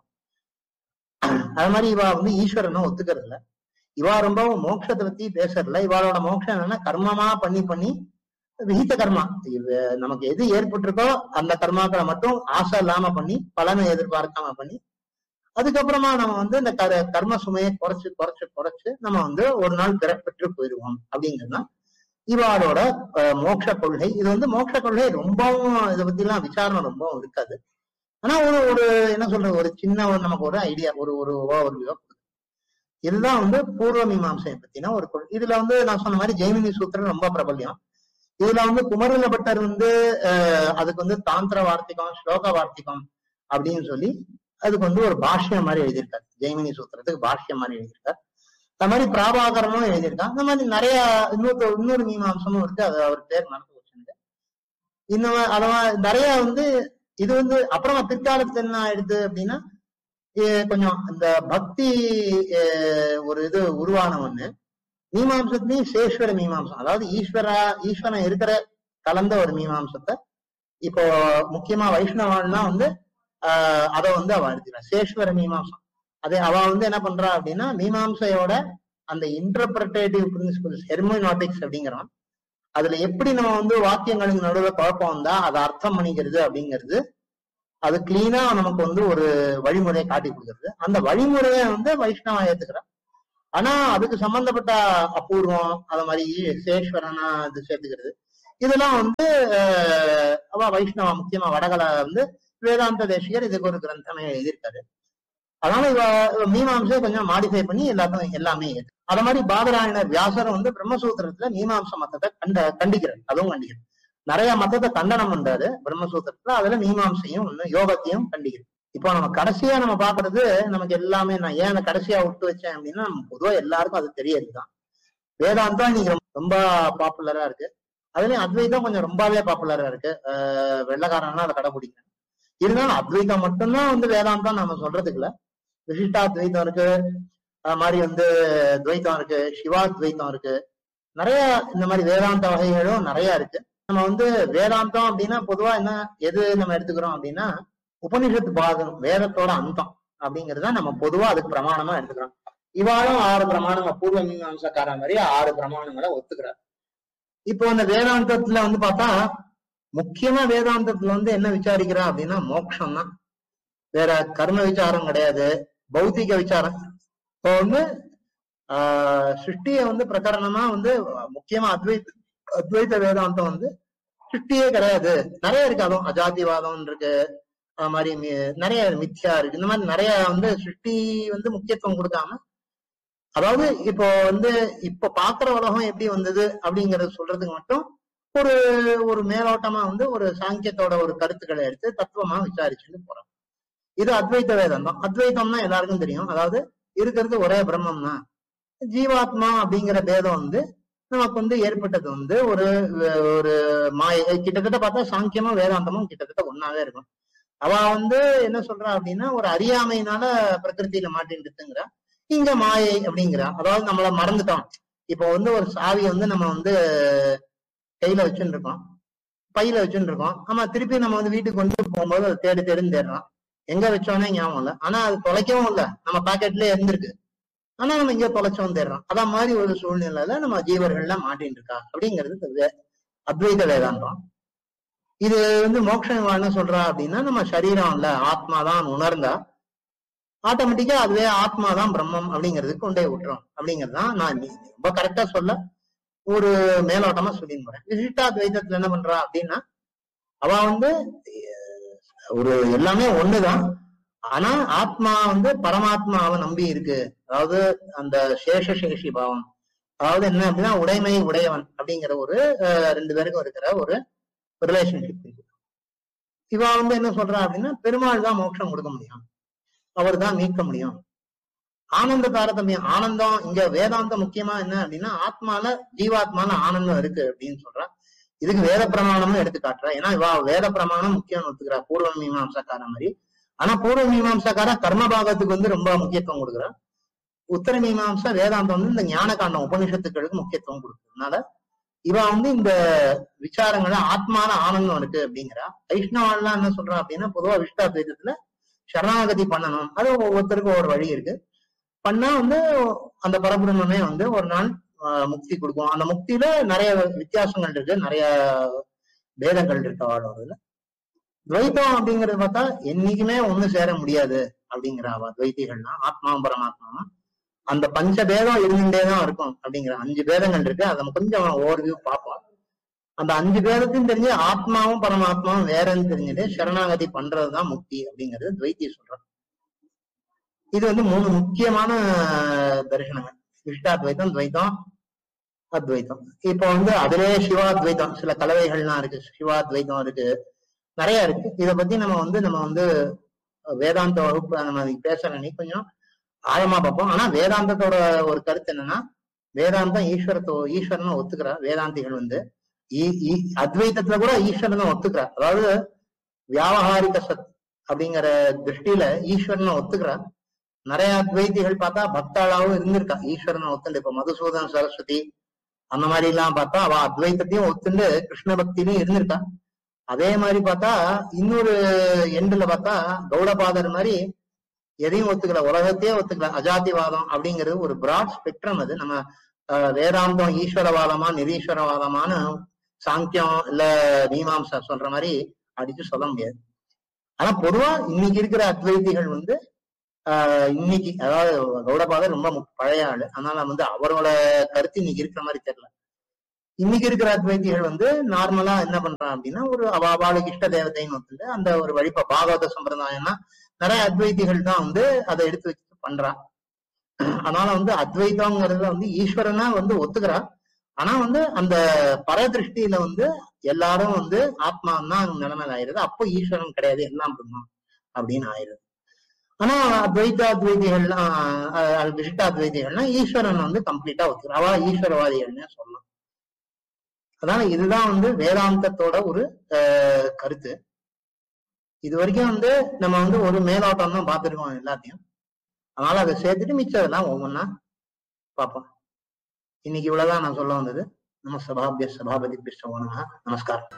அது மாதிரி இவா ஈஸ்வரனை ஒத்துக்கிறது இல்ல. இவா ரொம்ப மோட்சத்தை பத்தி பேசுறதுல. இவாளோட மோட்சம் என்னன்னா கர்மமா பண்ணி விஹித கர்மா, நமக்கு எது ஏற்பட்டிருக்கோ அந்த கர்மாக்களை மட்டும் ஆசை இல்லாம பண்ணி பலனை எதிர்பார்க்காம பண்ணி அதுக்கப்புறமா நம்ம இந்த கர்ம சுமையை குறைச்சு நம்ம ஒரு நாள் பெற்று போயிடுவோம் அப்படிங்கிறதுனா இவாளோட மோட்ச கொள்கை. இது மோட்ச கொள்கை ரொம்பவும் இதை பத்தி எல்லாம் விசாரணை ரொம்பவும் இருக்காது. ஆனா ஒரு என்ன சொல்றது, ஒரு சின்ன நமக்கு ஒரு ஐடியா, ஒரு ஓவர்வியூ. இதுதான் பூர்வ மீமாம்சையை பத்தினா ஒரு கொள்கை. இதுல நான் சொன்ன மாதிரி ஜெய்மினி சூத்திரம் ரொம்ப பிரபல்யம். இதுல குமரல பட்டர் அதுக்கு தாந்திர வார்த்திகம், ஸ்லோக வார்த்திகம் அப்படின்னு சொல்லி அதுக்கு ஒரு பாஷ்யம் மாதிரி எழுதியிருக்காரு. ஜெய்மினி சூத்திரத்துக்கு பாஷ்யம் மாதிரி எழுதியிருக்காரு. அது மாதிரி பிராபாகரமும் எழுதியிருக்கான். அந்த மாதிரி நிறைய இன்னொரு மீமாம்சமும் இருக்கு. அது அவர் பேர் மறந்து போச்சுங்க. இன்னும் அதெல்லாம் நிறைய இது அப்புறமா பிற்காலத்துல என்ன ஆயிடுது அப்படின்னா கொஞ்சம் இந்த பக்தி ஒரு இது உருவான ஒண்ணு. மீமாம்சத்துலயும் சேஸ்வர மீமாம்சம், அதாவது ஈஸ்வரன் இருக்கிற கலந்த ஒரு மீமாம்சத்தை இப்போ முக்கியமா வைஷ்ணவான்லாம் அதை அவ எடுத்துக்கிறா சேஸ்வர மீமாம்சம். அதே அவ என்ன பண்றா அப்படின்னா மீமாம்சையோட அந்த இன்டர்பிரேட்டிவ் பிரின்சிபல்ஸ் ஹெர்மோனாட்டிக்ஸ் அப்படிங்கிறோம். அதுல எப்படி நம்ம வந்து வாக்கியங்களுக்கு நடுவில் குழப்பம் வந்தா அதை அர்த்தம் பண்ணிக்கிறது அப்படிங்கிறது அது கிளீனா நமக்கு வந்து ஒரு வழிமுறையை காட்டி கொடுக்கறது. அந்த வழிமுறையை வந்து வைஷ்ணவா ஏத்துக்கிறான். ஆனா அதுக்கு சம்பந்தப்பட்ட அபூர்வம் அது மாதிரி சேஸ்வரனா இது சேர்த்துக்கிறது இதெல்லாம் வந்து அவ வைஷ்ணவா முக்கியமா வடகல வந்து வேதாந்த தேசிகர் இதுக்கு ஒரு கிரந்தமே எழுதியிருக்காரு. அதனால இவ மீமாம்சை கொஞ்சம் மாடிஃபை பண்ணி எல்லாமே அத மாதிரி பாதராயணர் வியாசர் வந்து பிரம்மசூத்திரத்துல மீமாம்ச மத்தத்தை கண்டிக்கிறார். அதுவும் கண்டிக்கிறார். நிறைய மத்தத்தை கண்டனம் பண்றாரு பிரம்மசூத்திரத்துல. அதுல மீமாம்சையும் ஒண்ணு யோகத்தையும் கண்டிக்கிறது. இப்போ நம்ம கடைசியா நம்ம பாக்குறது நமக்கு எல்லாமே நான் ஏன் கடைசியா விட்டு வச்சேன் அப்படின்னா பொதுவா எல்லாருக்கும் அது தெரியறதுதான். வேதாந்தம் இன்னைக்கு ரொம்ப பாப்புலரா இருக்கு. அதுலயும் அத்வைதம் கொஞ்சம் ரொம்பவே பாப்புலரா இருக்கு. வெள்ளக்காரன்னா அதை கடைபிடிக்கிறேன். இருந்தாலும் அத்வைதம் மட்டும்தான் வந்து வேதாந்தம் நம்ம சொல்றதுக்கு இல்ல. விசிஷ்டாத்வைதம் இருக்கு, அது மாதிரி வந்து துவைத்தம் இருக்கு, சிவாத்வைத்தம் இருக்கு, நிறைய இந்த மாதிரி வேதாந்த வகைகளும் நிறைய இருக்கு. நம்ம வந்து வேதாந்தம் அப்படின்னா பொதுவா என்ன எது நம்ம எடுத்துக்கிறோம் அப்படின்னா உபனிஷத்து பாகம் வேதத்தோட அந்தம் அப்படிங்கறத நம்ம பொதுவா அதுக்கு பிரமாணமா எடுத்துக்கிறோம். இவாளும் 6 பிரமாணம் பூர்வ மீமாம்சக்கார மாதிரி 6 பிரமாணங்களை ஒத்துக்கிறார். இப்போ அந்த வேதாந்தத்துல வந்து பார்த்தா முக்கியமா வேதாந்தத்துல வந்து என்ன விசாரிக்கிறா அப்படின்னா மோட்சம் தான். வேற கர்ம விசாரம் கிடையாது, பௌத்திக விசாரம். இப்போ வந்து சிருஷ்டிய வந்து பிரகரணமா வந்து முக்கியமா அத்வைத வேதாந்தம் வந்து சிருஷ்டியே கிடையாது, நிறைய இருக்கு. அதுவும் அஜாதிவாதம் இருக்கு, அது மாதிரி நிறைய மித்யா இருக்கு. இந்த மாதிரி நிறைய வந்து சிருஷ்டி வந்து முக்கியத்துவம் கொடுக்காம, அதாவது இப்போ வந்து இப்ப பாக்குற உலகம் எப்படி வந்தது அப்படிங்கறத சொல்றதுக்கு மட்டும் ஒரு மேலோட்டமா வந்து ஒரு சாங்கியத்தோட ஒரு கருத்துக்களை எடுத்து தத்துவமா விசாரிச்சுட்டு போறோம். இது அத்வைத வேதாந்தம். அத்வைத்தம்னா எல்லாருக்கும் தெரியும், அதாவது இருக்கிறது ஒரே பிரம்மம் தான். ஜீவாத்மா அப்படிங்கிற பேதம் வந்து நமக்கு வந்து ஏற்பட்டது வந்து ஒரு மாயை. கிட்டத்தட்ட பார்த்தா சாங்கியமும் வேதாந்தமும் கிட்டத்தட்ட ஒன்னாவே இருக்கும். அவ வந்து என்ன சொல்றா அப்படின்னா ஒரு அறியாமையினால பிரகிருத்தியில மாட்டின்ட்டுங்கிறா, இங்க மாயை அப்படிங்கிறா. அதாவது நம்மள மறந்துட்டோம். இப்போ வந்து ஒரு சாவி வந்து நம்ம வந்து கையில வச்சுட்டு இருக்கோம், பையில வச்சுட்டு இருக்கோம். ஆமா, திருப்பி நம்ம வந்து வீட்டுக்கு கொண்டு போகும்போது அதை தேடுன்னு தேடுறோம். எங்க வச்சோன்னே ஞாபகம் இல்லை, ஆனா அது தொலைக்கவும் இல்லை, நம்ம பாக்கெட்லயே இருந்திருக்கு, ஆனா நம்ம இங்க தொலைச்சோம் தேடுறோம். அதான் மாதிரி ஒரு சூழ்நிலையில நம்ம ஜீவர்கள்லாம் மாட்டின்னு இருக்கா அப்படிங்கிறது அத்வைத வேதாந்தம். இது வந்து மோட்சம் என்ன சொல்றா அப்படின்னா நம்ம சரீரம் இல்ல ஆத்மாதான் உணர்ந்தா ஆட்டோமேட்டிக்கா அதுவே ஆத்மாதான் பிரம்மம் அப்படிங்கிறதுக்கு கொண்டே விட்டுரும் அப்படிங்கறதுதான் நான் ரொம்ப கரெக்டா சொல்ல ஒரு மேலோட்டமா சொல்லின்னு போறேன். விசிஷ்டாத்வைதத்துல என்ன பண்றா அப்படின்னா அவ வந்து ஒரு எல்லாமே ஒண்ணுதான், ஆனா ஆத்மா வந்து பரமாத்மாவை நம்பி இருக்கு. அதாவது அந்த சேஷி பாவம், அதாவது என்ன அப்படின்னா உடைமை உடையவன் அப்படிங்கிற ஒரு 2 பேருக்கும் இருக்கிற ஒரு ரிலேஷன்ஷிப். இவ வந்து என்ன சொல்றா அப்படின்னா பெருமாள் தான் மோட்சம் கொடுக்க முடியும், அவர் தான் மீட்க முடியும். ஆனந்த தாரதமியம், ஆனந்தம் இங்க வேதாந்தம் முக்கியமா என்ன அப்படின்னா ஆத்மால ஜீவாத்மால ஆனந்தம் இருக்கு அப்படின்னு சொல்றா. இதுக்கு வேத பிரமாணமும் எடுத்து காட்டுறா. ஏன்னா இவ வேத பிரமாணம் முக்கியம் ஒத்துக்கிறா பூர்வ மீமாம்சக்கார மாதிரி. ஆனா பூர்வ மீமாம்சக்கார கர்ம பாகத்துக்கு வந்து ரொம்ப முக்கியத்துவம் கொடுக்குறா. உத்தர மீமாம்சா வேதாந்தம் வந்து இந்த ஞான காண்டம் உபனிஷத்துக்களுக்கு முக்கியத்துவம் கொடுக்குறதுனால இவ வந்து இந்த விசாரங்கள ஆத்மான ஆனந்தம் இருக்கு அப்படிங்கிறா. வைஷ்ணவான்லாம் என்ன சொல்றா அப்படின்னா பொதுவா விஷ்டாத்வைதத்துல சரணாகதி பண்ணணும், அது ஒவ்வொருத்தருக்கும் ஒரு வழி இருக்கு. பண்ணா வந்து அந்த பரபிரம்மே வந்து ஒரு நாள் முக்தி கொடுக்கும். அந்த முக்தியில நிறைய வித்தியாசங்கள் இருக்கு, நிறைய பேதங்கள் இருக்கு அவளோட. துவைத்தம் அப்படிங்கறது பார்த்தா என்னைக்குமே ஒண்ணு சேர முடியாது அப்படிங்கிற அவ துவைத்திகள்னா ஆத்மாவும் பரமாத்மாவும் அந்த பஞ்ச பேதம் இருந்துட்டேதான் இருக்கும் அப்படிங்கிற 5 பேதங்கள் இருக்கு. அதை கொஞ்சம் ஓவர்வியூ பார்ப்போம். அந்த 5 பேதத்தையும் தெரிஞ்சு ஆத்மாவும் பரமாத்மாவும் வேறன்னு தெரிஞ்சுட்டு சரணாகதி பண்றதுதான் முக்தி அப்படிங்கிறது துவைத்திய சொல்றான். இது வந்து 3 முக்கியமான தரிசனங்கள், விசிஷ்டாத்வைத்தம், துவைத்தம், அத்வைத்தம். இப்ப வந்து அதிலே சிவாத்வைத்தம் சில கலவைகள்லாம் இருக்கு, சிவாத்வைத்தம் இருக்கு, நிறைய இருக்கு. இதை பத்தி நம்ம வந்து வேதாந்த வகுப்பு நம்ம பேசணும் கொஞ்சம் ஆழமா பார்ப்போம். ஆனா வேதாந்தத்தோட ஒரு கருத்து என்னன்னா வேதாந்தம் ஈஸ்வரனை ஒத்துக்கிறா. வேதாந்திகள் வந்து அத்வைத்தத்துல கூட ஈஸ்வரனை ஒத்துக்கிறா. அதாவது வியாவகாரிக சத் அப்படிங்கிற திருஷ்டியில ஈஸ்வரனை ஒத்துக்கிறா. நிறைய அத்வைத்திகள் பார்த்தா பக்தாளாவும் இருந்திருக்கா ஈஸ்வரனை ஒத்துண்டு. இப்ப மதுசூதன சரஸ்வதி அந்த மாதிரி எல்லாம் பார்த்தா அவ அத்வைத்தத்தையும் ஒத்துண்டு கிருஷ்ண பக்தியிலும் இருந்திருக்கா. அதே மாதிரி பார்த்தா இன்னொரு எண்டுல பார்த்தா கௌடபாதர் மாதிரி எதையும் ஒத்துக்கல, உலகத்தையே ஒத்துக்கல. அஜாதிவாதம் அப்படிங்கிறது ஒரு பிராட் ஸ்பெக்ட்ரம். அது நம்ம வேதாந்தம் ஈஸ்வரவாதமா நிரீஸ்வரவாதமான சாங்கியம் இல்ல மீமாம்சா சொல்ற மாதிரி அடிச்சு சொல்ல முடியாது. ஆனா பொதுவா இன்னைக்கு இருக்கிற அத்வைதிகள் இன்னைக்கு, அதாவது கௌடபாதர் ரொம்ப பழைய ஆளு, அதனால அவரோட கருத்து இன்னைக்கு இருக்கிற மாதிரி தெரியல. இன்னைக்கு இருக்கிற அத்வைதிகள் நார்மலா என்ன பண்றான் அப்படின்னா, ஒரு அவளுக்கு இஷ்ட தேவதைன்னு வந்து அந்த ஒரு பாகவத சம்பிரதாயம்னா நிறைய அத்வைதிகள் தான் அதை எடுத்து வச்சு பண்றான். அதனால அத்வைதம்ங்கிறதுல ஈஸ்வரனா ஒத்துக்கிறா. ஆனா அந்த பரதிருஷ்டியில எல்லாரும் ஆத்மான் தான் நிலைமையில ஆயிருது. அப்போ ஈஸ்வரன் கிடையாது, எல்லாம் பிரம்மம் அப்படின்னு ஆயிருது. ஆனா அத்வைதிகள்லாம் விசிஷ்டாத்வைதிகள்லாம் ஈஸ்வரன் கம்ப்ளீட்டா ஒத்துக்கிறா. அவ ஈஸ்வரவாதிகள்னு சொல்லலாம். அதனால இதுதான் வேதாந்தத்தோட ஒரு கருத்து. இது வரைக்கும் நம்ம ஒரு மேலோட்டம் தான் பார்த்துருக்கோம் எல்லாத்தையும். அதனால அதை சேர்த்துட்டு மிச்சதெல்லாம் ஒவ்வொன்னா பார்ப்போம். இன்னைக்கு இவ்வளவுதான் நான் சொல்ல வந்தது. நம்ம சபாபதி பிஷ்டவனமா. நமஸ்காரம்.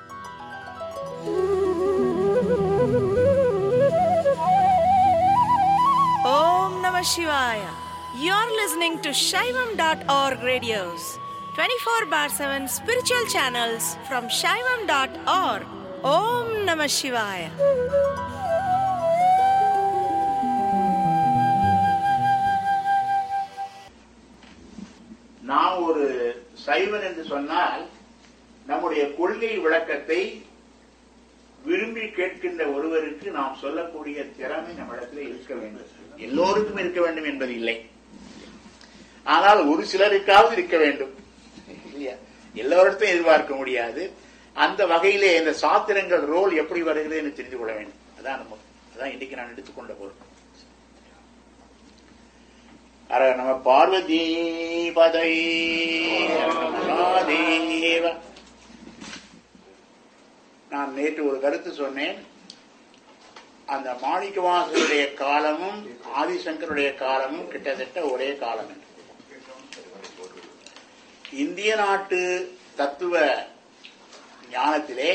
Om Namah Shivaya. You're listening to Shaivam.org radios, 24/7 spiritual channels from Shaivam.org. Om Namah Shivaya. நாம் ஒரு சைவன் என்று சொன்னால் நம்முடைய கொள்கை விளக்கத்தை விரும்பி கேட்கின்ற ஒருவருக்கு நாம் சொல்லக்கூடிய திறமை நம்மிடத்தில் இருக்க வேண்டும். எல்லோருக்கும் இருக்க வேண்டும் என்பது இல்லை, ஆனால் ஒரு சிலருக்காவது இருக்க வேண்டும் இல்லையா? எல்லோருக்கும் எதிர்பார்க்க முடியாது. அந்த வகையிலே இந்த சாத்திரங்கள் ரோல் எப்படி வருகிறது என்று தெரிந்து கொள்ள வேண்டும். அதான் இன்னைக்கு நான் எடுத்துக்கொண்ட பொருள். அர நம பார்வதி பதை தேவ. நான் நேற்று ஒரு கருத்து சொன்னேன். அந்த மாணிக்கவாசகருடைய காலமும் ஆதிசங்கருடைய காலமும் கிட்டத்தட்ட ஒரே காலம் என்று. இந்திய நாட்டு தத்துவ ஞானத்திலே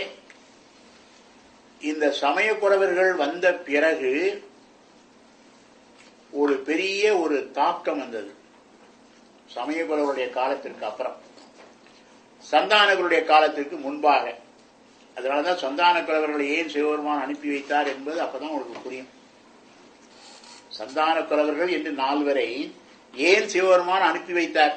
இந்த சமயக்குறவர்கள் வந்த பிறகு ஒரு பெரிய ஒரு தாக்கம் வந்தது. சமயக்குறவருடைய காலத்திற்கு அப்புறம், சந்தானகருடைய காலத்திற்கு முன்பாக. அதனாலதான் சந்தானக்குறவர்களை ஏன் சிவபெருமான் அனுப்பி வைத்தார் என்பது அப்பதான் உங்களுக்கு புரியும். சந்தானக்குறவர்கள் என்று 4 பேரை ஏன் சிவபெருமான் அனுப்பி வைத்தார்,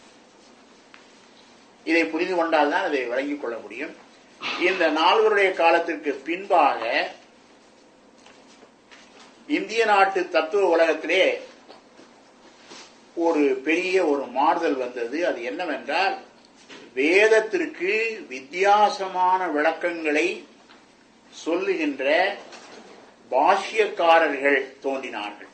இதை புரிந்து கொண்டால்தான் அதை வழங்கிக் கொள்ள முடியும். இந்த 4 காலத்திற்கு பின்பாக இந்திய நாட்டு தத்துவ உலகத்திலே ஒரு பெரிய ஒரு மாறுதல் வந்தது. அது என்னவென்றால், வேதத்திற்கு வித்தியாசமான விளக்கங்களை சொல்லுகின்ற பாஷ்யக்காரர்கள் தோன்றினார்கள்.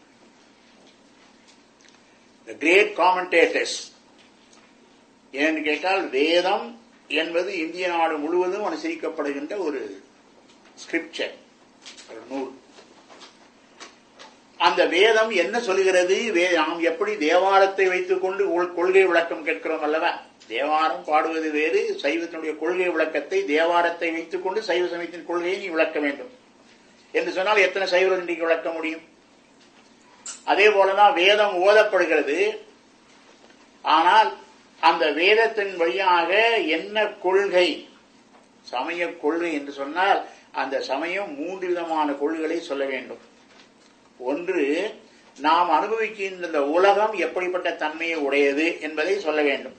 The great commentators. ஏன்னு கேட்டால், வேதம் என்பது இந்திய நாடு முழுவதும் அனுசரிக்கப்படுகின்ற ஒரு ஸ்கிரிப்சர், ஒரு நூல். அந்த வேதம் என்ன சொல்கிறது, நாம் எப்படி தேவாரத்தை வைத்துக் கொண்டு கொள்கை விளக்கம் கேட்கிறோம் அல்லவா? தேவாரம் பாடுவது வேறு, சைவத்தினுடைய கொள்கை விளக்கத்தை தேவாரத்தை வைத்துக் கொண்டு சைவ சமயத்தின் கொள்கையை நீ விளக்க வேண்டும் என்று சொன்னால் எத்தனை சைவர்கள் இன்றைக்கு விளக்க முடியும்? அதே போலதான் வேதம் ஓதப்படுகிறது. ஆனால் அந்த வேதத்தின் வழியாக என்ன கொள்கை, சமய கொள்கை என்று சொன்னால் அந்த சமயம் 3 விதமான கொள்கைகளை சொல்ல வேண்டும். ஒன்று, நாம் அனுபவிக்கின்ற இந்த உலகம் எப்படிப்பட்ட தன்மையை உடையது என்பதை சொல்ல வேண்டும்.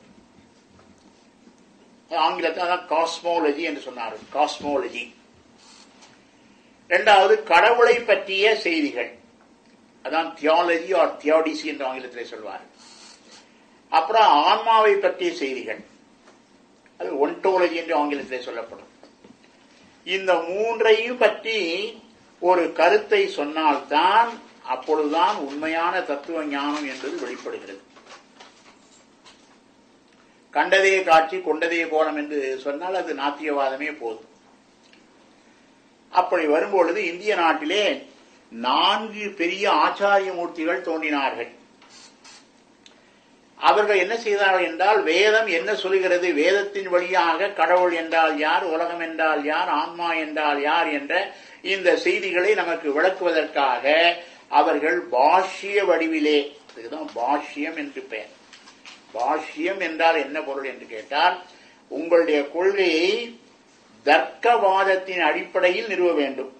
ஆங்கிலத்தில் காஸ்மோலஜி என்று சொன்னார்கள், காஸ்மோலஜி. 2வது, கடவுளை பற்றிய செய்திகள், அதான் தியாலஜி ஆர் தியாடிசி என்று ஆங்கிலத்தில் சொல்வார். அப்புறம் ஆன்மாவை பற்றிய செய்திகள், அது ஒன்டோலஜி என்று ஆங்கிலத்தில் சொல்லப்படும். இந்த 3ஐயும் பற்றி ஒரு கருத்தை சொன்னால்தான் அப்பொழுதுதான் உண்மையான தத்துவ ஞானம் என்பது வெளிப்படுகிறது. கண்டதே காட்சி கொண்டதே கோலம் என்று சொன்னால் அது நாத்தியவாதமே போதும். அப்படி வரும்பொழுது இந்திய நாட்டிலே 4 பெரிய ஆச்சாரிய மூர்த்திகள் தோன்றினார்கள். அவர்கள் என்ன செய்தார்கள் என்றால், வேதம் என்ன சொல்கிறது, வேதத்தின் வழியாக கடவுள் என்றால் யார், உலகம் என்றால் யார், ஆன்மா என்றால் யார் என்ற இந்த செய்திகளை நமக்கு விளக்குவதற்காக அவர்கள் பாஷ்ய வடிவிலே, இதுதான் பாஷ்யம் என்று பெயர். பாஷ்யம் என்றால் என்ன பொருள் என்று கேட்டால், உங்களுடைய கொள்கையை தர்க்கவாதத்தின் அடிப்படையில் நிறுவ வேண்டும்.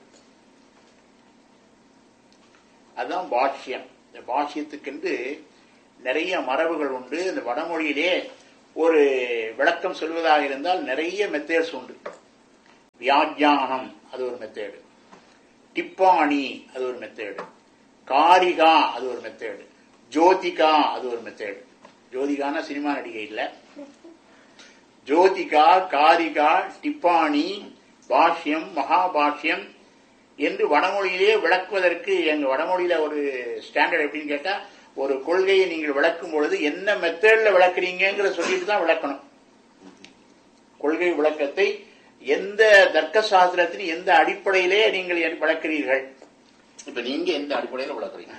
அதுதான் பாஷ்யம். இந்த பாஷ்யத்துக்கென்று நிறைய மரபுகள் உண்டு. இந்த வடமொழியிலே ஒரு விளக்கம் சொல்வதாக இருந்தால் நிறைய மெத்தேட்ஸ் உண்டு. வியாக்கியானம் அது ஒரு மெத்தேடு, டிப்பாணி அது ஒரு மெத்தேடு, காரிகா அது ஒரு மெத்தேடு, ஜோதிகா அது ஒரு மெத்தேடு. ஜோதிகான சினிமா நடிகை இல்ல. ஜோதிகா, காரிகா, டிப்பாணி, பாஷ்யம், மகாபாஷ்யம் என்று வடமொழியிலே விளக்குவதற்கு எங்க வடமொழியில ஒரு ஸ்டாண்டர்ட் எப்படின்னு கேட்டா, ஒரு கொள்கையை நீங்கள் விளக்கும் பொழுது என்ன மெத்தட்ல விளக்குறீங்கிற சொல்லிட்டு தான் விளக்கணும். கொள்கை விளக்கத்தை எந்த தர்க்க சாஸ்திரத்தின் எந்த அடிப்படையிலே நீங்கள் விளக்குறீர்கள். இப்ப நீங்க எந்த அடிப்படையில விளக்குறீங்க?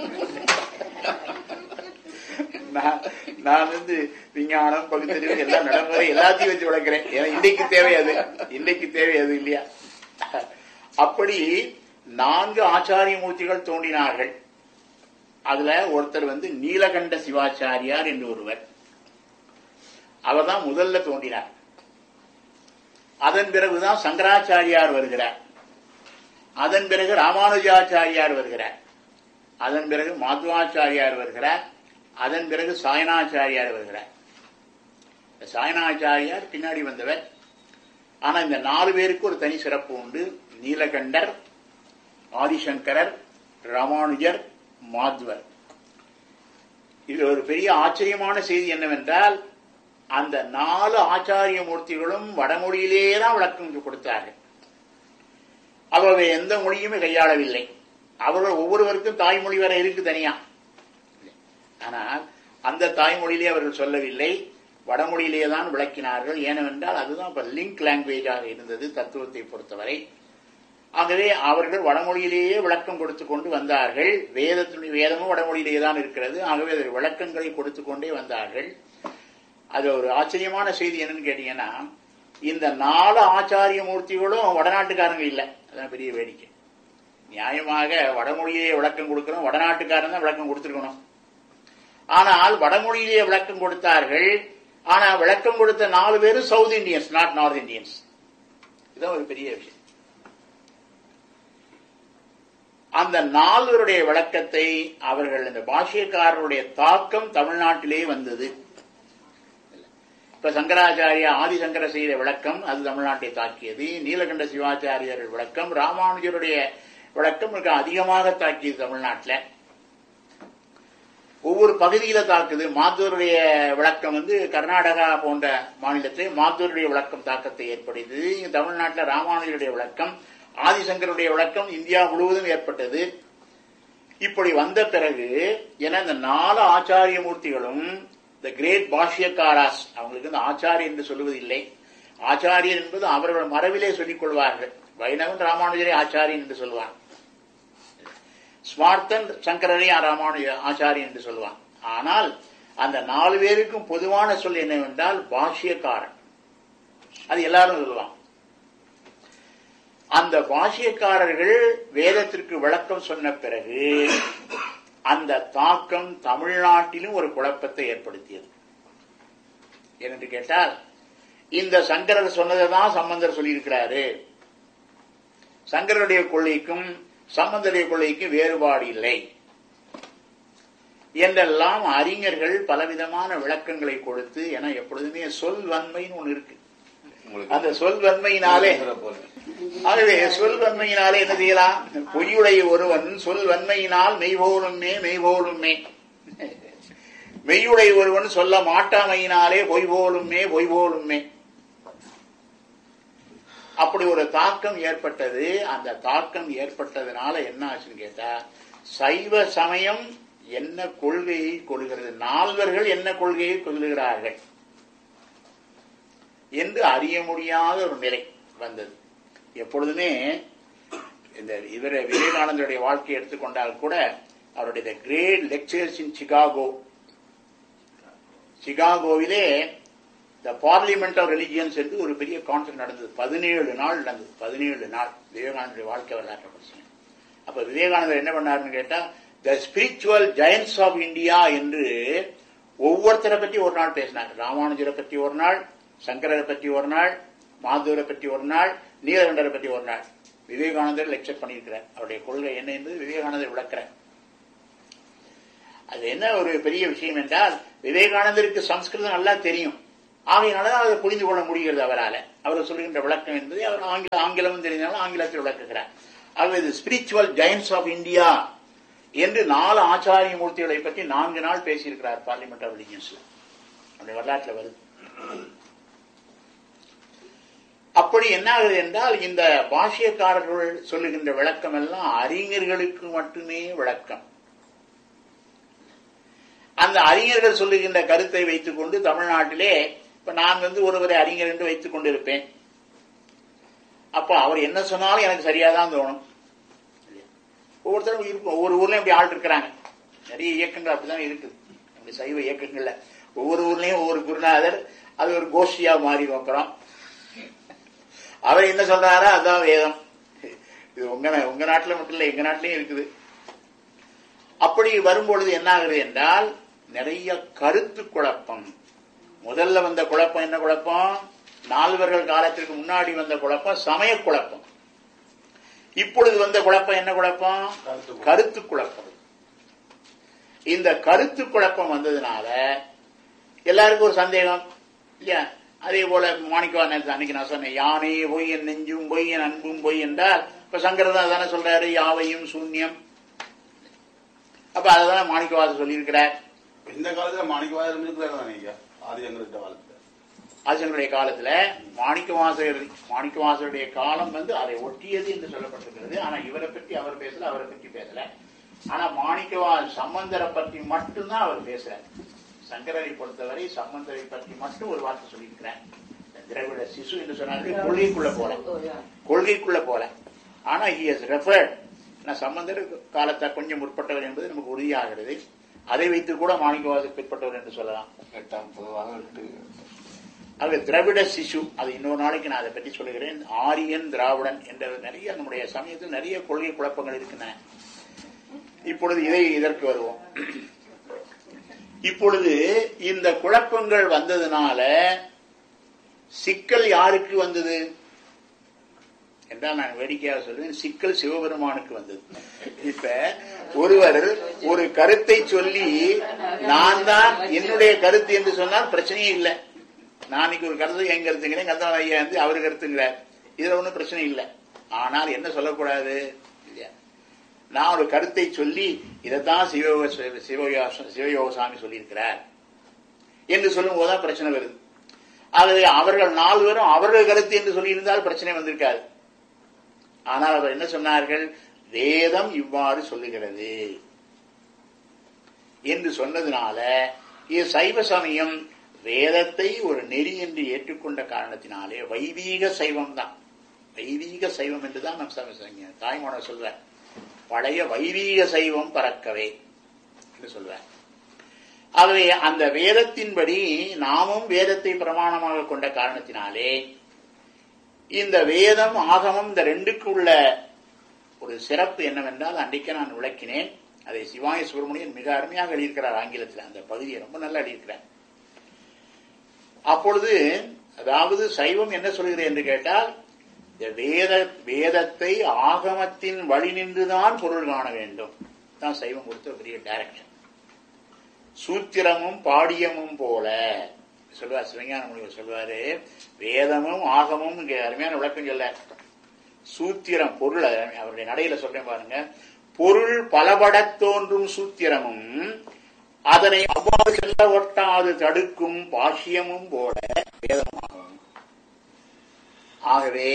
நான் விஞ்ஞானம், பகுத்தறிவு, எல்லாம் நடைமுறை எல்லாத்தையும் வச்சு விளக்குறேன். ஏன்னா இன்றைக்கு தேவை அது, இன்றைக்கு தேவை அது இல்லையா? அப்படி 4 ஆச்சாரிய மூர்த்திகள் தோன்றினார்கள். அதுல ஒருத்தர் நீலகண்ட சிவாச்சாரியார் என்று ஒருவர். அவர் தான் முதல்ல தோன்றினார். அதன் பிறகுதான் சங்கராச்சாரியார் வருகிறார். அதன் பிறகு ராமானுஜாச்சாரியார் வருகிறார். அதன் பிறகு மாத்வாச்சாரியார் வருகிறார். அதன் பிறகு சாயனாச்சாரியார் வருகிறார். சாயனாச்சாரியார் பின்னாடி வந்தவர். ஆனா இந்த 4 பேருக்கு ஒரு தனி சிறப்பு உண்டு. நீலகண்டர், ஆதிசங்கரர், ராமானுஜர், மாத்வர். இது ஒரு பெரிய ஆச்சரியமான செய்தி என்னவென்றால், அந்த 4 ஆச்சாரிய மூர்த்திகளும் வடமொழியிலேதான் விளக்கம் கொடுத்தார்கள். அவர்கள் எந்த மொழியுமே கையாளவில்லை. அவர்கள் ஒவ்வொருவருக்கும் தாய்மொழி வர இருக்கு தனியா. ஆனால் அந்த தாய்மொழியிலே அவர்கள் சொல்லவில்லை, வடமொழியிலே தான் விளக்கினார்கள். ஏனென்றால் அதுதான் இப்ப லிங்க் லாங்குவேஜாக இருந்தது தத்துவத்தை பொறுத்தவரை. ஆகவே அவர்கள் வடமொழியிலேயே விளக்கம் கொடுத்து கொண்டு வந்தார்கள். வேதமும் வடமொழியிலேயே தான் இருக்கிறது. ஆகவே அதற்கு விளக்கங்களை கொடுத்து கொண்டே வந்தார்கள். அது ஒரு ஆச்சரியமான செய்தி என்னன்னு கேட்டீங்கன்னா, இந்த 4 ஆச்சாரிய மூர்த்திகளும் வடநாட்டுக்காரங்க இல்லை. அதான் பெரிய வேடிக்கை. நியாயமாக வடமொழியிலேயே விளக்கம் கொடுக்கிறோம், வடநாட்டுக்காரன் தான் விளக்கம் கொடுத்திருக்கணும். ஆனால் வடமொழியிலேயே விளக்கம் கொடுத்தார்கள். ஆனா விளக்கம் கொடுத்த 4 பேரும் south Indians, not north Indians. இதுதான் ஒரு பெரிய விஷயம். அந்த 4 பேருடைய விளக்கத்தை அவர்கள், இந்த பாஷ்யக்காரருடைய தாக்கம் தமிழ்நாட்டிலே வந்தது. இப்ப சங்கராச்சாரியா ஆதிசங்கர செய்த விளக்கம் அது தமிழ்நாட்டை தாக்கியது. நீலகண்ட சிவாச்சாரியர்கள் விளக்கம், ராமானுஜருடைய விளக்கம் மிக அதிகமாக தாக்கியது தமிழ்நாட்டில். ஒவ்வொரு பகுதியில தாக்குது. மாத்தூருடைய விளக்கம் கர்நாடகா போன்ற மாநிலத்திலே மாத்தூருடைய விளக்கம் தாக்கத்தை ஏற்படுத்தது. தமிழ்நாட்டில் ராமானுஜருடைய விளக்கம், ஆதிசங்கருடைய விளக்கம் இந்தியா முழுவதும் ஏற்பட்டது. இப்படி வந்த பிறகு என இந்த 4 ஆச்சாரிய மூர்த்திகளும் த கிரேட் பாஷ்யக்காராஸ், அவங்களுக்கு இந்த ஆச்சாரியர் என்று சொல்லுவது இல்லை. ஆச்சாரியர் என்பது அவர்கள் மரபிலே சொல்லிக் கொள்வார்கள். வைணவன் ராமானுஜரை ஆச்சாரியன் என்று சொல்வான், ஸ்மார்த்தன் சங்கரரை ஆச்சாரியன் என்று சொல்வான். ஆனால் அந்த 4 பேருக்கும் பொதுவான சொல் என்னவென்றால் பாஷ்யக்காரன். அது எல்லாரும் சொல்லுவான். அந்த பாஷ்யக்காரர்கள் வேதத்திற்கு விளக்கம் சொன்ன பிறகு அந்த தாக்கம் தமிழ்நாட்டிலும் ஒரு குழப்பத்தை ஏற்படுத்தியது. ஏனென்று கேட்டால், இந்த சங்கரர் சொன்னதை தான் சம்பந்தர் சொல்லியிருக்கிறாரு, சங்கரருடைய கொள்கைக்கும் சம்பந்தருடைய கொள்கைக்கும் வேறுபாடு இல்லை என்றெல்லாம் அறிஞர்கள் பலவிதமான விளக்கங்களை கொடுத்து, என எப்பொழுதுமே சொல்வன்மைன்னு ஒண்ணு இருக்கு. அந்த சொல்வன்மையினாலே, ஆகவே சொல்வன்மையினாலே என்ன செய்யலாம்? பொய்யுடைய ஒருவன் சொல்வன்மையினால் மெய்போலுமே மெய்போலுமே, மெய்யுடைய ஒருவன் சொல்ல மாட்டாமையினாலே பொய் போலுமே பொய் போலுமே. அப்படி ஒரு தாக்கம் ஏற்பட்டது. அந்த தாக்கம் ஏற்பட்டதுனால என்ன ஆச்சுன்னு கேட்டா, சைவ சமயம் என்ன கொள்கையை கொள்கிறது, நால்வர்கள் என்ன கொள்கையை கொள்கிறார்கள் என்று அறிய முடியாத ஒரு நிலை வந்தது. எப்பொழுதுமே இந்த விவேகானந்தருடைய வாழ்க்கையை எடுத்துக்கொண்டால் கூட, அவருடைய great lectures in சிகாகோவிலே the parliament of religions என்று ஒரு பெரிய கான்ஃபரன்ஸ் நடந்தது. 17 நாள் நடந்தது. 17 நாள் விவேகானந்தருடைய வாழ்க்கை வரலாற்றை படிச்சேன். அப்ப விவேகானந்தர் என்ன பண்ணாருன்னு கேட்டா, த ஸ்பிரிச்சுவல் ஜெயன்ட்ஸ் ஆஃப் இந்தியா என்று ஒவ்வொருத்தரை பற்றி ஒரு நாள் பேசினார். ராமானுஜரை பற்றி ஒரு நாள், சங்கரரை பற்றி ஒரு நாள், மாதவரை பற்றி ஒரு நாள், நீலகண்டரை பற்றி ஒரு நாள். விவேகானந்தர் லெக்சர் பண்ணியிருக்கிறார். அவருடைய கொள்கை என்ன என்பது விவேகானந்தர் விளக்கிறார். அது என்ன ஒரு பெரிய விஷயம் என்றால், விவேகானந்தருக்கு சம்ஸ்கிருதம் நல்லா தெரியும். ஆகையினாலதான் அதை புரிந்து கொள்ள முடிகிறது அவரால். அவர் சொல்லுகின்ற விளக்கம் என்பது அவர் ஆங்கிலமும் தெரிந்தாலும் ஆங்கிலத்தில் விளக்குகிறார். ஆகவே ஸ்பிரிச்சுவல் ஜெயன்ட்ஸ் ஆஃப் இந்தியா என்று 4 ஆச்சாரிய மூர்த்திகளை பற்றி 4 நாள் பேசியிருக்கிறார் பார்லிமெண்ட் ஆஃப் ரிலிஜியன்ஸ்ல. அந்த வரலாற்றில் வருது. அப்படி என்ன ஆகுது என்றால், இந்த பாஷ்யக்காரர்கள் சொல்லுகின்ற விளக்கம் எல்லாம் அறிஞர்களுக்கு மட்டுமே விளக்கம். அந்த அறிஞர்கள் சொல்லுகின்ற கருத்தை வைத்துக் கொண்டு தமிழ்நாட்டிலே இப்ப நான் ஒருவரை அறிஞர் என்று வைத்துக் கொண்டிருப்பேன். அப்ப அவர் என்ன சொன்னாலும் எனக்கு சரியாதான் தோணும். ஒவ்வொருத்தரும் இருக்கும். ஒவ்வொரு ஊர்லயும் அப்படி ஆள் இருக்கிறாங்க. நிறைய இயக்கங்கள் அப்படிதான் இருக்குது. அப்படி சைவ இயக்கங்கள்ல ஒவ்வொரு ஊர்லயும் ஒவ்வொரு குருநாதர், அது ஒரு கோஷ்டியா மாறி வைக்கிறோம். அவர் என்ன சொல்றாரோ அதான் வேதம். இது உங்க நாட்டுல மட்டும் இல்ல, எங்க நாட்டிலையும் இருக்குது. அப்படி வரும்பொழுது என்ன ஆகுது என்றால், நிறைய கருத்து குழப்பம். முதல்ல வந்த குழப்பம் என்ன குழப்பம்? 4 காலத்திற்கு முன்னாடி வந்த குழப்பம் சமய குழப்பம். இப்பொழுது வந்த குழப்பம் என்ன குழப்பம்? கருத்து குழப்பம். இந்த கருத்து குழப்பம் வந்ததுனால எல்லாருக்கும் ஒரு சந்தேகம் இல்லையா? அதே போல மாணிக்கவாசகர் அன்னைக்கு நான் சொன்னேன், யானே பொய் என் நெஞ்சும் பொய் என் அன்பும் பொய் என்றால், இப்ப சங்கரதான் தானே சொல்றாரு, யாவையும் சூன்யம். அப்ப அததான் மாணிக்கவாசகர் சொல்லியிருக்கிறார். இந்த காலத்துல மாணிக்கவாசகர் ஆசிரியருடைய காலத்துல மாணிக்கவாசகருடைய காலம் அதை ஒட்டியது என்று சொல்லப்பட்டிருக்கிறது. ஆனா இவரை பற்றி அவர் பேசல, அவரை பற்றி பேசல. ஆனா சம்பந்தரை பற்றி மட்டும்தான் அவர் பேசுறார். சங்கரரை பொறுத்தவரை சம்பந்தரை பற்றி மட்டும் ஒரு வார்த்தை சொல்லியிருக்கிறார். திராவிட சிசு என்று சொன்னார்கள், கொள்கைக்குள்ள போல. ஆனா he has referred, சம்பந்தர் காலத்தை கொஞ்சம் முற்பட்டவர் என்பது நமக்கு உறுதியாகிறது. அதை வைத்து கூட மாணிக்கவாசகர் பிற்பட்டவர் என்று சொல்லலாம். அது திராவிட சிசு, அது இன்னொரு நாளைக்கு நான் அதை பற்றி சொல்லுகிறேன். ஆரியன் திராவிடன் என்ற நிறைய நம்முடைய சமயத்தில் நிறைய கொள்கை குழப்பங்கள் இருக்கின்றன. இப்பொழுது இதற்கு வருவோம். இப்பொழுது இந்த குழப்பங்கள் வந்ததுனால சிக்கல் யாருக்கு வந்தது என்றால், நான் வேடிக்கையாக சொல்றேன், சிக்கல் சிவபெருமானுக்கு வந்தது. இப்ப ஒருவர் ஒரு கருத்தை சொல்லி நான் தான் என்னுடைய கருத்து என்று சொன்னால் பிரச்சனையே இல்லை. நான் ஒரு கருத்து என் கருத்துங்கிறேன், கந்தா ஐயா அவரு கருத்துங்கிறார், இதுல ஒன்றும் பிரச்சனை இல்லை. ஆனால் என்ன சொல்லக்கூடாது இல்லையா? நான் ஒரு கருத்தை சொல்லி இதைத்தான் சிவயோகசாமி சொல்லியிருக்கிறார் என்று சொல்லும் போதுதான் பிரச்சனை வருது. ஆகவே அவர்கள் 4 பேரும் அவர்கள் கருத்து என்று சொல்லியிருந்தால் பிரச்சனை வந்திருக்காது. ஆனால் அவர் என்ன சொன்னார்கள்? வேதம் இவ்வாறு சொல்லுகிறது என்று சொன்னதுனால இது சைவ சமயம் வேதத்தை ஒரு நெறி என்று ஏற்றுக்கொண்ட காரணத்தினாலே வைதீக சைவம் தான். வைதீக சைவம் என்றுதான் நம் தாய்மான சொல்ற, பழைய வைதீக சைவம் பறக்கவே என்று சொல்றார். ஆகவே அந்த வேதத்தின்படி நாமும் வேதத்தை பிரமாணமாக கொண்ட காரணத்தினாலே இந்த வேதம் ஆகமம் இந்த 2க்கு உள்ள ஒரு சிறப்பு என்னவென்றால், அன்றைக்கு நான் விளக்கினேன். அதை சிவாய சுப்பிரமணியன் மிக அருமையாக எழுதியிருக்கிறார் ஆங்கிலத்தில். அந்த பகுதியை ரொம்ப நல்லா எழுதியிருக்கிறார். அப்பொழுது அதாவது சைவம் என்ன சொல்கிறது என்று கேட்டால், வேதத்தை ஆகமத்தின் வழி நின்றுதான் பொருள் காண வேண்டும் தான் சைவம் கொடுத்த பெரிய டைரக்ஷன். சூத்திரமும் பாடியமும் போல சொல்வார் சிவஞான முனிவர் சொல்வாரு. வேதமும் ஆகமும் இங்க அருமையான விளக்கம் சொல்ல, சூத்திரம் பொருள் அவருடைய நடையில சொல்றேன் பாருங்க. பொருள் பலபடத் தோன்றும் சூத்திரமும் அதனை அவ்வாறு செல்ல ஒட்டாது தடுக்கும் பாஷ்யமும் போல வேதமாகும். ஆகவே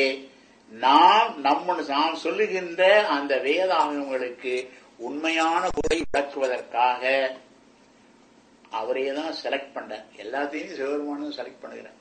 நாம் சொல்லுகின்ற அந்த வேதாகங்களுக்கு உண்மையான பொருளை விளக்குவதற்காக அவரே தான் செலக்ட் பண்றார். எல்லாத்தையும் சிவபெருமானும் செலக்ட் பண்ணுகிறார்.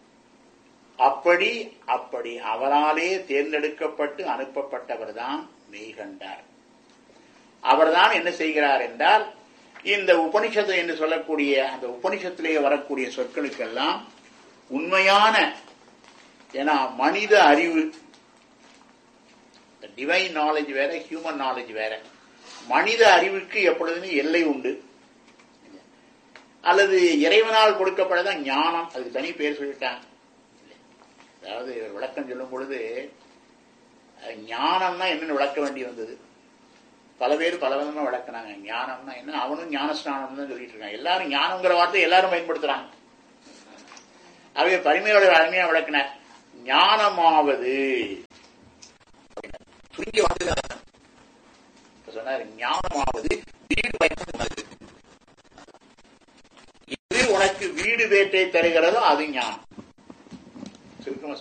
அப்படி அவராலே தேர்ந்தெடுக்கப்பட்டு அனுப்பப்பட்டவர் தான் மெய்கண்டார். அவர்தான் என்ன செய்கிறார் என்றால், இந்த உபனிஷத்து என்று சொல்லக்கூடிய அந்த உபனிஷத்திலேயே வரக்கூடிய சொற்களுக்கெல்லாம் உண்மையான, ஏன்னா மனித அறிவு டிவைன் நாலேஜ் வேற, ஹியூமன் நாலேஜ் வேற. மனித அறிவுக்கு எப்பொழுதுமே எல்லை உண்டு. அல்லது இறைவனால் கொடுக்கப்படதான் ஞானம், அதுக்கு தனி பேர் சொல்லிட்டாங்க. அதாவது விளக்கம் சொல்லும் பொழுது ஞானம்னா என்னன்னு விளக்க வேண்டி வந்தது. பல பேர் பல விதமா விளக்குனாங்க. ஞானம்னா என்ன, அவனும் ஞானஸ்நானம் தான் சொல்லிட்டு இருக்காங்க. எல்லாரும் ஞானம்ங்கிற வார்த்தை எல்லாரும் பயன்படுத்துறாங்க. அவைய பரிமையோட அருமையா விளக்குனார். ஞானமாவது சொன்னார், ஞானமாவது வீடு பயன்படுத்துவது. எது உனக்கு வீடு பேட்டை தருகிறதோ அது ஞானம். சுருக்கமா